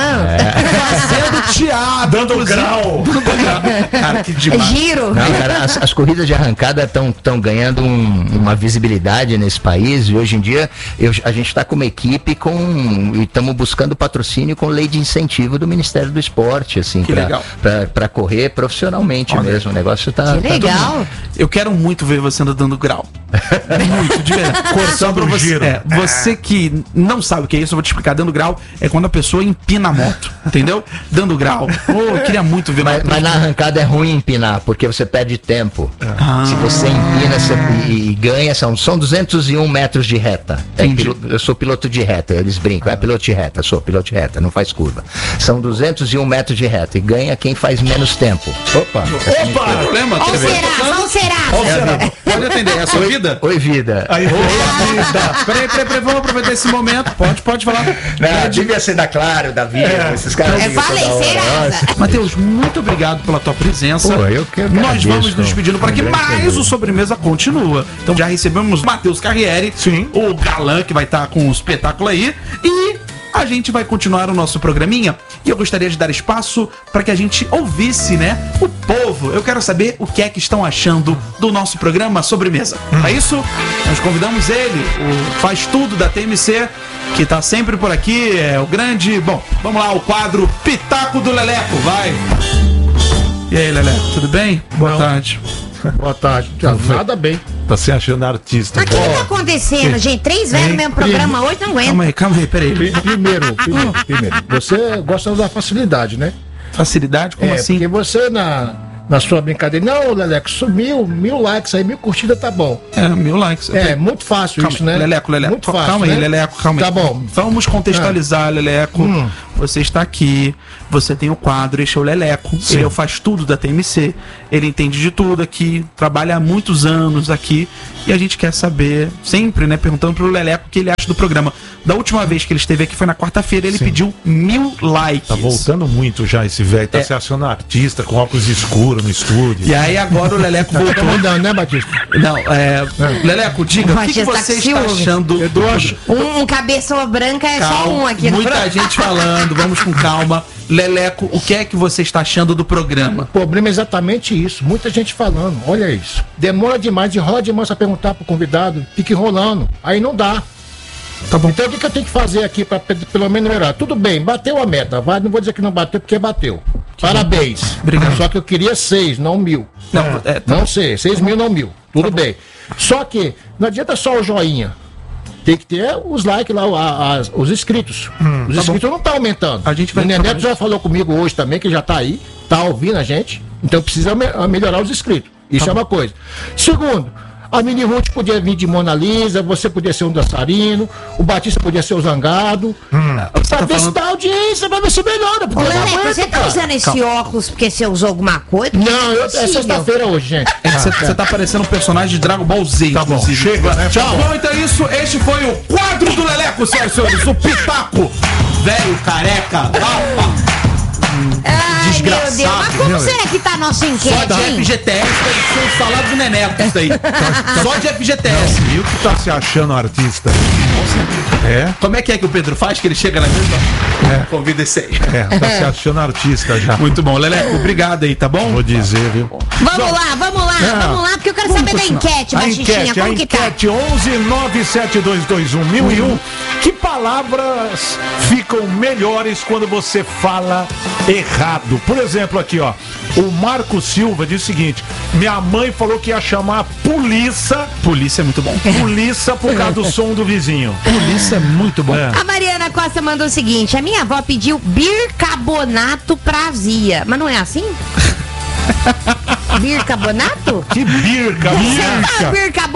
Fazendo teatro. Dando grau. Cara, que demais. Giro. Não, cara, as corridas de arrancada estão ganhando uma visibilidade nesse país. E hoje em dia a gente está com uma equipe e estamos buscando patrocínio com lei de incentivo do Ministério do Esporte, assim, para correr profissionalmente mesmo. O negócio tá. Que legal. Eu quero muito ver você dando grau. Muito, de verdade. Só pra você. Você que não sabe o que é isso, eu vou te explicar. Dando grau é quando a pessoa empina a moto, entendeu? Dando grau. Eu queria muito ver. Mas na arrancada é ruim empinar, porque você perde tempo. Se você empina e ganha, são 201 metros de reta. Eu sou piloto de reta, eles brincam. É piloto de reta, sou piloto de reta, não faz curva. São 201 metros de reta e ganha quem faz menos tempo. Opa! Problema? Qual será? Pode atender, é a sua vida? Oi, vida. Aí, Peraí, vamos aproveitar esse momento. Pode falar. Não, devia ser da Claro, da Vida. Esses caras. Matheus, muito obrigado pela tua presença. Nós vamos nos despedindo para que mais o Sobremesa continua. Então já recebemos o Matheus Carriere, o galã que vai estar com o espetáculo aí. E a gente vai continuar o nosso programinha e eu gostaria de dar espaço para que a gente ouvisse, né, o povo. Eu quero saber o que é que estão achando do nosso programa Sobremesa. Para isso, nós convidamos ele, o Faz Tudo da TMC, que tá sempre por aqui, é o grande... Bom, vamos lá, o quadro Pitaco do Leleco, vai! E aí, Leleco, tudo bem? Boa tarde. Boa tarde. Nada bem. Tá se achando artista. Mas o que tá acontecendo, gente? 3 velhos no mesmo programa hoje, não aguento. Calma aí, peraí. Primeiro, você gosta da facilidade, né? Facilidade? Como assim? Porque você na sua brincadeira, não, Leleco, sumiu 1.000 likes aí, 1.000 curtidas, tá bom. 1.000 likes. Muito fácil isso, né? Leleco. Muito fácil, calma aí, né? Leleco, calma aí. Tá bom. Vamos contextualizar, Leleco. Você está aqui, você tem o quadro, este é o Leleco. Sim. Ele faz tudo da TMC. Ele entende de tudo aqui, trabalha há muitos anos aqui. E a gente quer saber, sempre, né, perguntando pro Leleco o que ele acha do programa. Da última vez que ele esteve aqui foi na quarta-feira, ele pediu 1.000 likes. Tá voltando muito já esse velho, tá se achando artista com óculos escuros no estúdio. E aí agora o Leleco voltou. Tá mudando, né, Batista? Não, Leleco, diga, o que você está achando? Um cabeça branca é só um aqui. Muita gente falando, vamos com calma. Leleco, o que é que você está achando do programa? O problema é exatamente isso. Muita gente falando, olha isso. Demora demais, enrola demais pra perguntar pro convidado, fica enrolando. Aí não dá. Tá bom. Então o que eu tenho que fazer aqui pra pelo menos melhorar? Tudo bem, bateu a meta. Vai, não vou dizer que não bateu porque bateu. Parabéns. Obrigado. Só que eu queria 6, não 1.000. Não sei, 6.000, não 1.000. Tudo bem. Só que não adianta só o joinha. Tem que ter os likes lá, os inscritos. Os inscritos não estão aumentando. A gente vai o Neneto já falou comigo hoje também, que já tá aí, tá ouvindo a gente. Então precisa melhorar os inscritos. Isso é uma coisa. Segundo, a Mini Ruth podia vir de Mona Lisa, você podia ser um dançarino, o Batista podia ser o Zangado. Pra ver se dá audiência, pra ver se melhora. Ô, Leleco, você tá usando esse óculos porque você usou alguma coisa? Não, é sexta-feira hoje, gente. Você tá parecendo um personagem de Dragon Ball Z. Tá bom, chega, né? Tchau. Bom, então é isso. Este foi o quadro do Leleco, senhoras e senhores. O Pitaco. Velho, careca. Desgraçado. Meu Deus, mas como será que tá a nossa enquete, Só de FGTS deve ser o salário do Neneco isso daí. Só de FGTS. Viu que tá se achando artista? Como é que o Pedro faz? Que ele chega na mesa? Convida esse aí. Tá se achando artista já. Muito bom, Leleco, obrigado aí, tá bom? Vou dizer, viu? Vamos lá, porque eu quero saber da enquete, Baixinha, como que tá? A enquete 1197221101. Que palavras ficam melhores quando você fala errado? Por exemplo, aqui, ó, o Marco Silva diz o seguinte: minha mãe falou que ia chamar a polícia. Polícia é muito bom. Polícia por causa do som do vizinho. Polícia é muito bom. A Mariana Costa mandou o seguinte: a minha avó pediu bicarbonato pra azia. Mas não é assim? Bicarbonato? Que bicarbonato?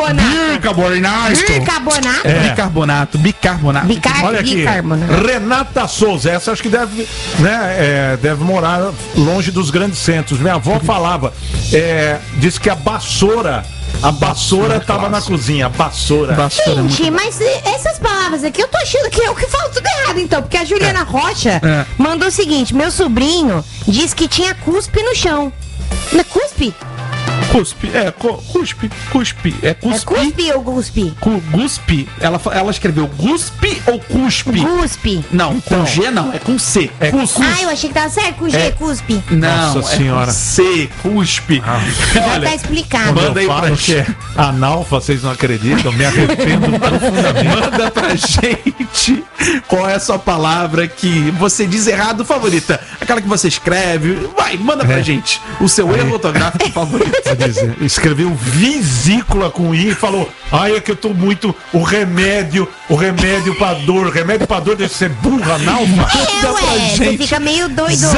Bicarbonato. Bicarbonato. Olha aqui, Renata Souza, essa acho que deve, né, deve morar longe dos grandes centros. Minha avó falava, disse que a vassoura tava na cozinha, a vassoura. Gente, mas essas palavras aqui, eu tô achando que é o que fala tudo errado, então. Porque a Juliana Rocha mandou o seguinte: meu sobrinho disse que tinha cuspe no chão. Não é cuspe? Cuspe. É cuspe. É cuspe ou guspe? Guspe. Ela escreveu guspe ou cuspe? Guspe. Não, com G não, é com C. É cuspe. Ah, eu achei que tava certo com G, cuspe. Não, Nossa senhora. Com C, cuspe. Já tá explicado. Manda aí pra gente. Analfa, vocês não acreditam? Me arrependo profundamente. Manda pra gente qual é a sua palavra que você diz errado favorita. Aquela que você escreve. Vai, manda pra gente o seu erro ortográfico favorito. Escreveu vesícula com I e falou: ai, é que eu tô muito. O remédio pra dor deve ser burra, não? Você fica meio doidona.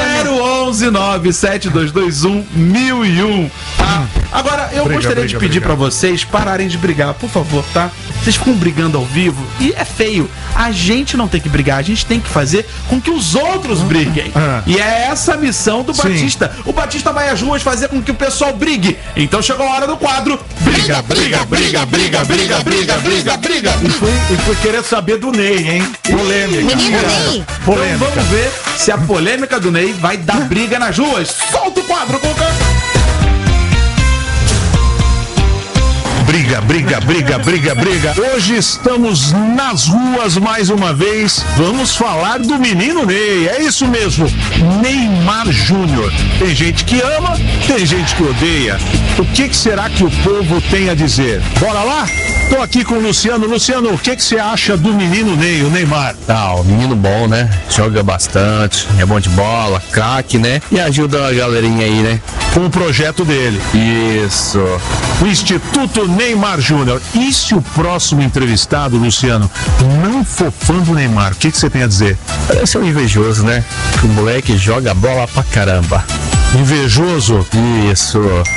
011-97221-1001. Tá? Agora, eu gostaria de pedir pra vocês pararem de brigar, por favor, tá? Vocês ficam brigando ao vivo e é feio. A gente não tem que brigar, a gente tem que fazer com que os outros briguem. E é essa a missão do Batista. O Batista vai às ruas fazer com que o pessoal brigue. Então chegou a hora do quadro Briga. E foi querer saber do Ney, hein? Polêmica. Menino Ney. Então vamos ver se a polêmica do Ney vai dar briga nas ruas. Solta o quadro, Cuca. briga. Hoje estamos nas ruas mais uma vez. Vamos falar do menino Ney. É isso mesmo, Neymar Júnior. Tem gente que ama, tem gente que odeia. O que será que o povo tem a dizer? Bora lá? Tô aqui com o Luciano. Luciano, o que você acha do menino Ney, o Neymar? O menino bom, né? Joga bastante, é bom de bola, craque, né? E ajuda a galerinha aí, né? Com o projeto dele. Isso. O Instituto Neymar Júnior. E se o próximo entrevistado, Luciano, não for fã do Neymar, o que você tem a dizer? Parece um invejoso, né? Que o moleque joga bola pra caramba. Invejoso? Isso.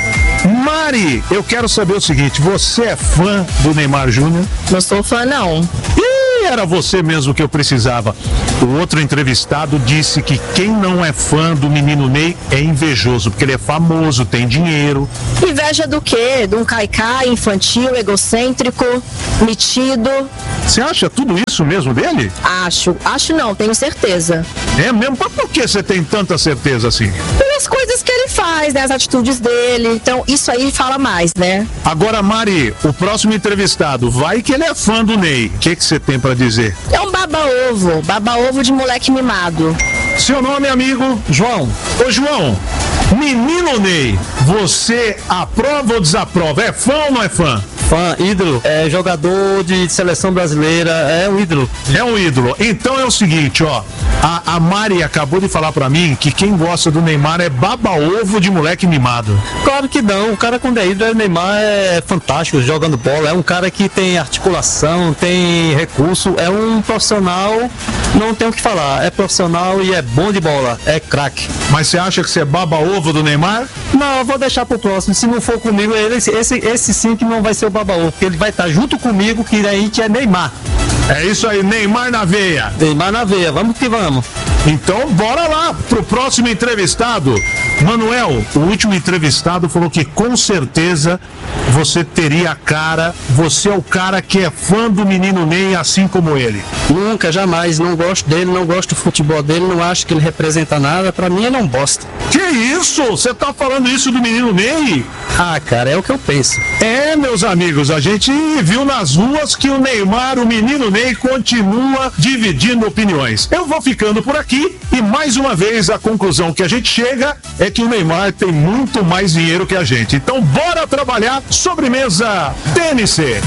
Mari, eu quero saber o seguinte, você é fã do Neymar Júnior? Não sou fã, não. Era você mesmo que eu precisava. O outro entrevistado disse que quem não é fã do menino Ney é invejoso, porque ele é famoso, tem dinheiro. Inveja do quê? De um caicai infantil, egocêntrico, metido. Você acha tudo isso mesmo dele? Acho não, tenho certeza. É mesmo? Mas por que você tem tanta certeza assim? Pelas coisas que ele faz, né? As atitudes dele. Então, isso aí fala mais, né? Agora, Mari, o próximo entrevistado, vai que ele é fã do Ney. O que você tem pra dizer? É um baba-ovo de moleque mimado. Seu nome, amigo? João. Ô, João, menino Ney, você aprova ou desaprova? É fã ou não é fã? Fã, ídolo, é jogador de seleção brasileira, é um ídolo. É um ídolo. Então é o seguinte, ó, a Mari acabou de falar pra mim que quem gosta do Neymar é baba-ovo de moleque mimado. Claro que não, o cara quando é ídolo, o Neymar é fantástico jogando bola, é um cara que tem articulação, tem recurso, é um profissional, não tem o que falar, é profissional e é bom de bola, é craque. Mas você acha que você é baba-ovo do Neymar? Não, eu vou deixar pro próximo, se não for comigo, esse sim que não vai ser o baba-ovo, porque ele vai estar junto comigo, que a gente é Neymar. É isso aí, Neymar na veia. Neymar na veia, vamos que vamos. Então, bora lá pro próximo entrevistado. Manuel, o último entrevistado falou que com certeza você teria a cara, você é o cara que é fã do menino Ney, assim como ele. Nunca, jamais, não gosto dele, não gosto do futebol dele, não acho que ele representa nada, pra mim ele é um bosta. Que isso? Você tá falando isso do menino Ney? Cara, é o que eu penso. É, meus amigos, a gente viu nas ruas que o Neymar, o menino Ney, continua dividindo opiniões. Eu vou ficando por aqui e mais uma vez a conclusão que a gente chega é que o Neymar tem muito mais dinheiro que a gente. Então bora trabalhar, sobremesa TMC.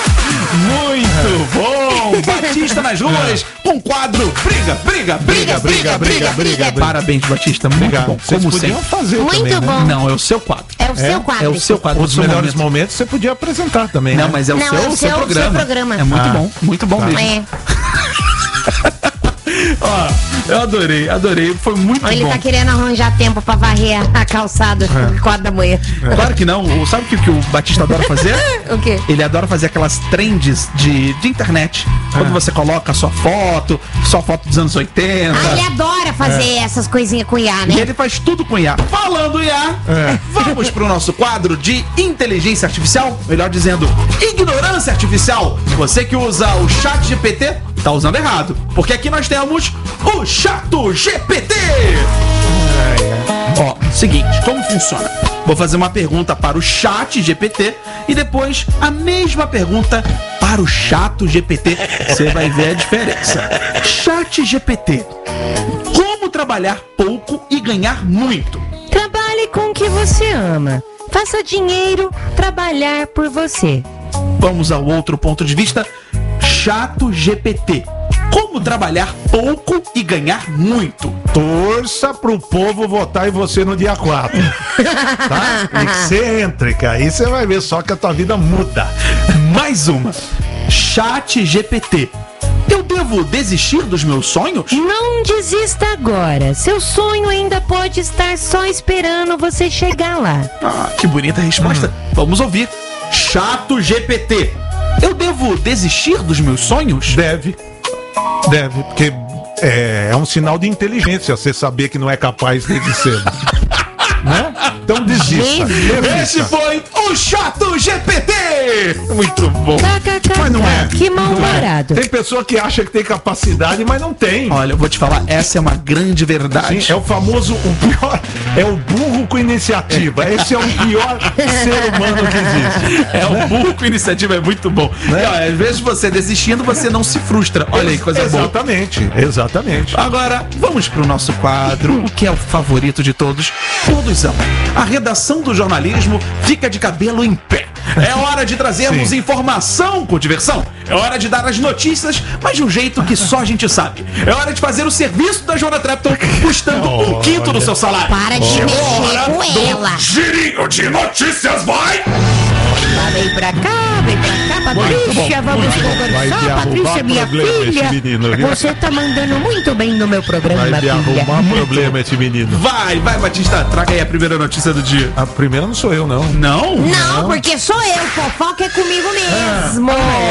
Muito bom! Batista nas ruas com quadro Briga. Parabéns, Batista, muito bom. Vocês podiam fazer muito também, bom. né? Não, é o seu quadro. É o seu quadro. É o seu quadro. Os melhores momentos você podia apresentar também, Não, né? mas é o Não, seu, é o seu programa. É muito bom mesmo. É. Ó, eu adorei, foi muito Ele bom. tá querendo arranjar tempo pra varrer a calçada 4 da manhã. Claro que não. Sabe o que o Batista adora fazer? O quê? Ele adora fazer aquelas trends de internet. Quando você coloca a sua foto dos anos 80. Ele adora fazer essas coisinhas com IA, né? E ele faz tudo com IA. Falando IA, vamos pro nosso quadro de inteligência artificial, melhor dizendo, ignorância artificial. Você que usa o chat GPT, tá usando errado. Porque aqui nós temos o Chato GPT. Ó, seguinte, como funciona? Vou fazer uma pergunta para o chat GPT e depois a mesma pergunta para o Chato GPT. Você vai ver a diferença. Chat GPT. Como trabalhar pouco e ganhar muito? Trabalhe com o que você ama. Faça dinheiro trabalhar por você. Vamos ao outro ponto de vista. Chato GPT. Como trabalhar pouco e ganhar muito? Torça pro povo votar em você no dia 4. Tá? Excêntrica. Aí você vai ver só que a tua vida muda. Mais uma. Chat GPT. Eu devo desistir dos meus sonhos? Não desista agora. Seu sonho ainda pode estar só esperando você chegar lá. Ah, que bonita resposta. Vamos ouvir. Chato GPT. Eu devo desistir dos meus sonhos? Deve, porque é um sinal de inteligência você saber que não é capaz desde cedo. Né? Então desista. Esse foi o do Chato GPT. Muito bom. Mas não é. Que mal-humorado. Tem pessoa que acha que tem capacidade, mas não tem. Olha, eu vou te falar, essa é uma grande verdade. Sim, é o famoso, o pior, é o burro com iniciativa. Esse é o pior ser humano que existe. É o burro com iniciativa, é muito bom. Né? E, ó, às vezes você desistindo, você não se frustra. Olha aí, coisa boa. Exatamente. Agora, vamos pro nosso quadro, o que é o favorito de todos. Todos amam. A redação do jornalismo fica de cabelo em pé. É hora de trazermos informação com diversão. É hora de dar as notícias, mas de um jeito que só a gente sabe. É hora de fazer o serviço da Joana Trepton custando 1/5 do seu salário. Para de mexer com ela. Girinho de notícias, vai! Vem pra cá, Patrícia, vamos conversar. Patrícia, minha filha, você tá mandando muito bem no meu programa, Vai me arrumar problema esse menino. Vai, Batista, traga aí a primeira notícia do dia. A primeira não sou eu, não. Não? Não, porque sou eu, fofoca é comigo mesmo.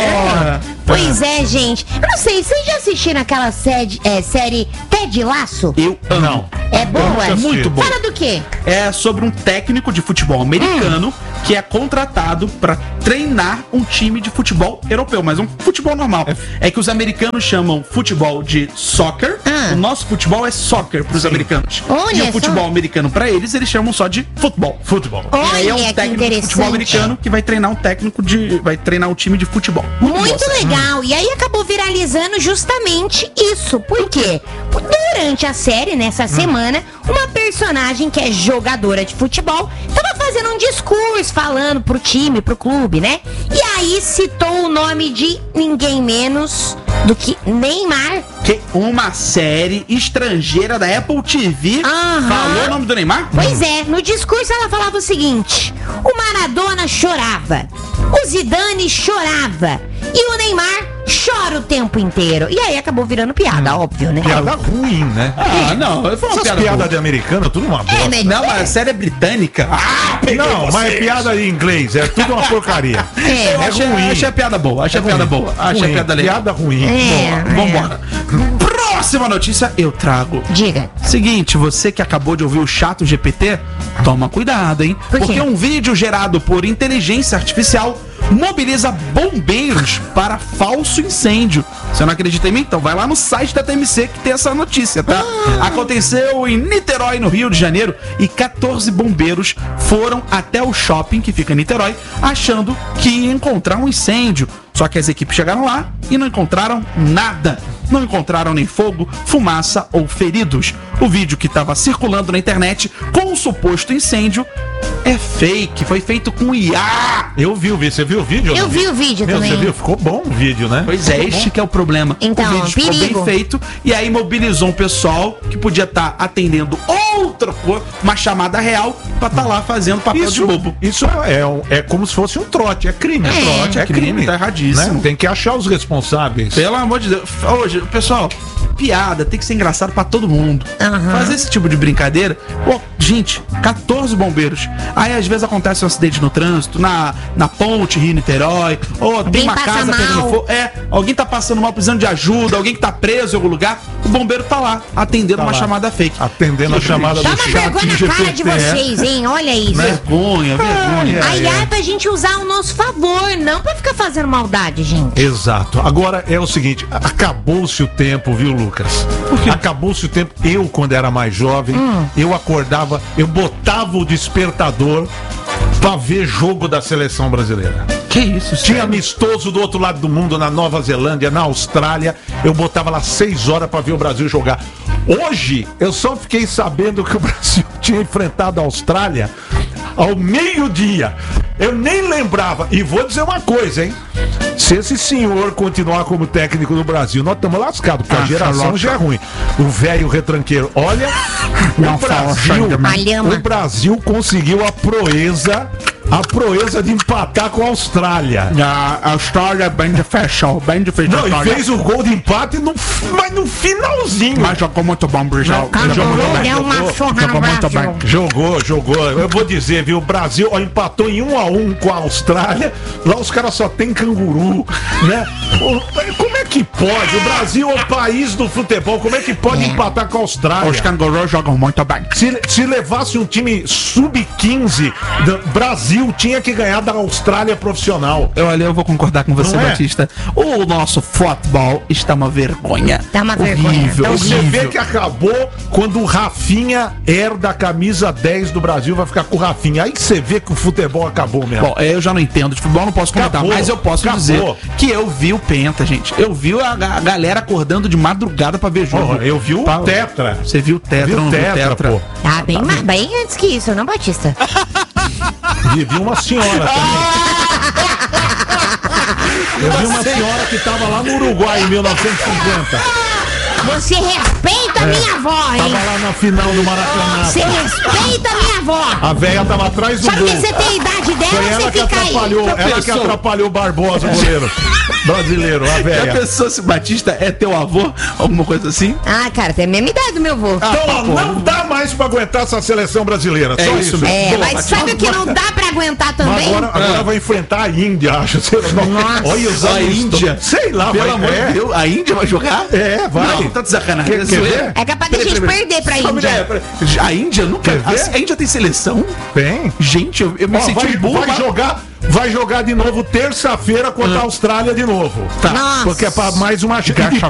Pois é, gente. Eu não sei, vocês já assistiram aquela série Ted Lasso? Eu não. É boa? É muito bom. Fala do quê? É sobre um técnico de futebol americano que é contratado pra treinar um time de futebol europeu, mas um futebol normal. É que os americanos chamam futebol de soccer, o nosso futebol é soccer pros americanos. Olha E o só. futebol americano pra eles chamam só de futebol. Olha, e aí é um que técnico de futebol interessante. americano que vai treinar vai treinar um time de futebol. Muito legal. E aí acabou viralizando justamente isso. Por quê? Durante a série, nessa semana, uma personagem que é jogadora de futebol tava fazendo um discurso falando pro time, pro clube, né? E aí citou o nome de ninguém menos do que Neymar. Que uma série estrangeira da Apple TV falou o nome do Neymar? Pois é, no discurso ela falava o seguinte: o Maradona chorava, o Zidane chorava e o Neymar chora o tempo inteiro. E aí acabou virando piada, óbvio, né? Piada ruim, né? Ah, não, foi uma Essas piada piadas boa. de americano, tudo uma bosta. Não, mas a série é britânica. Não, mas é piada em inglês, é tudo uma porcaria. Eu achei a piada boa, achei a piada boa. Achei a piada legal. Piada ruim. Vambora. Próxima notícia eu trago. Diga. Seguinte, você que acabou de ouvir o Chato GPT, toma cuidado, hein? Por quê? Porque um vídeo gerado por inteligência artificial mobiliza bombeiros para falso incêndio. Você não acredita em mim? Então vai lá no site da TMC que tem essa notícia, tá? Aconteceu em Niterói, no Rio de Janeiro, e 14 bombeiros foram até o shopping que fica em Niterói, achando que ia encontrar um incêndio. Só que as equipes chegaram lá e não encontraram nada. Não encontraram nem fogo, fumaça ou feridos. O vídeo que estava circulando na internet com o suposto incêndio é fake, foi feito com IA. Eu vi o vídeo, você viu o vídeo? Eu vi o vídeo também. Você viu? Ficou bom o vídeo, né? Pois é, este que é o problema. Então, o vídeo ficou perigo. bem feito e aí mobilizou um pessoal que podia estar atendendo outra coisa, uma chamada real, pra estar lá fazendo papel de bobo. Isso é como se fosse um trote, é crime. Trote, é crime, tá erradíssimo. Né? Tem que achar os responsáveis. Pelo amor de Deus. Hoje, pessoal, piada tem que ser engraçado pra todo mundo. Fazer esse tipo de brincadeira. Pô, gente, 14 bombeiros. Aí às vezes acontece um acidente no trânsito, na ponte Rio-Niterói, ou tem uma passa casa mal. pegando fogo. Alguém tá passando mal, precisando de ajuda, alguém que tá preso em algum lugar, o bombeiro tá lá, atendendo Tá uma lá. chamada fake. Atendendo a chamada Dá do uma chat vergonha na cara GPT. de vocês, hein? Olha isso. Vergonha. A IA é pra gente usar ao nosso favor, não pra ficar fazendo maldade, gente. Exato. Agora é o seguinte, acabou-se o tempo, viu, Lucas? Acabou-se o tempo. Eu, quando era mais jovem, eu acordava, eu botava o despertador pra ver jogo da seleção brasileira. Que isso? Tinha amistoso do outro lado do mundo, na Nova Zelândia, na Austrália. Eu botava lá 6 horas pra ver o Brasil jogar. Hoje, eu só fiquei sabendo que o Brasil tinha enfrentado a Austrália ao meio-dia. Eu nem lembrava. E vou dizer uma coisa, hein? Se esse senhor continuar como técnico do Brasil, nós estamos lascados, porque a geração já é ruim. O velho retranqueiro. Olha, o Brasil conseguiu a proeza de empatar com a Austrália. A Austrália bem difícil, bem difícil. Não, e fez o gol de empate mas no finalzinho. Mas jogou muito bom, Brijal. Jogou. Eu vou dizer, viu? O Brasil empatou em 1-1 com a Austrália. Lá os caras só tem canguru, né? Como é que pode? O Brasil é o país do futebol. Como é que pode empatar com a Austrália? Os cangurus jogam muito bem. Se levasse um time sub-15, Brasil tinha que ganhar da Austrália profissional. Eu vou concordar com você, Batista. O nosso futebol está uma vergonha. Tá uma vergonha. Então você vê que acabou quando o Rafinha herda a camisa 10 do Brasil, vai ficar com o Rafinha. Aí você vê que o futebol acabou mesmo. Bom, eu já não entendo de futebol, não posso comentar, mas eu posso dizer que eu vi o Penta, gente. Eu vi a galera acordando de madrugada pra ver jogo. Eu vi o Tetra. Você viu o Tetra, não viu o Tetra? Pô. Ah, bem antes que isso, não, Batista? Vi uma senhora também. Eu vi uma senhora que tava lá no Uruguai em 1950. Você respeita a minha avó, hein? Tava lá na final do Maracanã. Você respeita a minha avó. A velha tava atrás do Só gol. porque você tem a idade dela, foi ela você que fica atrapalhou, aí. ela que atrapalhou o Barbosa, o goleiro brasileiro, a velha. Já pensou se Batista é teu avô? Alguma coisa assim? Ah, cara, tem a mesma idade do meu avô. Então, não dá mais pra aguentar essa seleção brasileira. Só isso mesmo. É, mas sabe o que não dá pra aguentar também? Agora vai enfrentar a Índia, acho. Nossa. Olha a Índia. Sei lá, pelo amor de Deus, a Índia vai jogar? É, vai. Não, tá de sacanagem. Quer ver? É capaz da gente perder pra Índia. A Índia nunca. A Índia tem seleção? Tem. Gente, eu me senti burro. Vai jogar de novo terça-feira contra a Austrália de novo. Tá. Nossa. Porque é pra mais uma chance.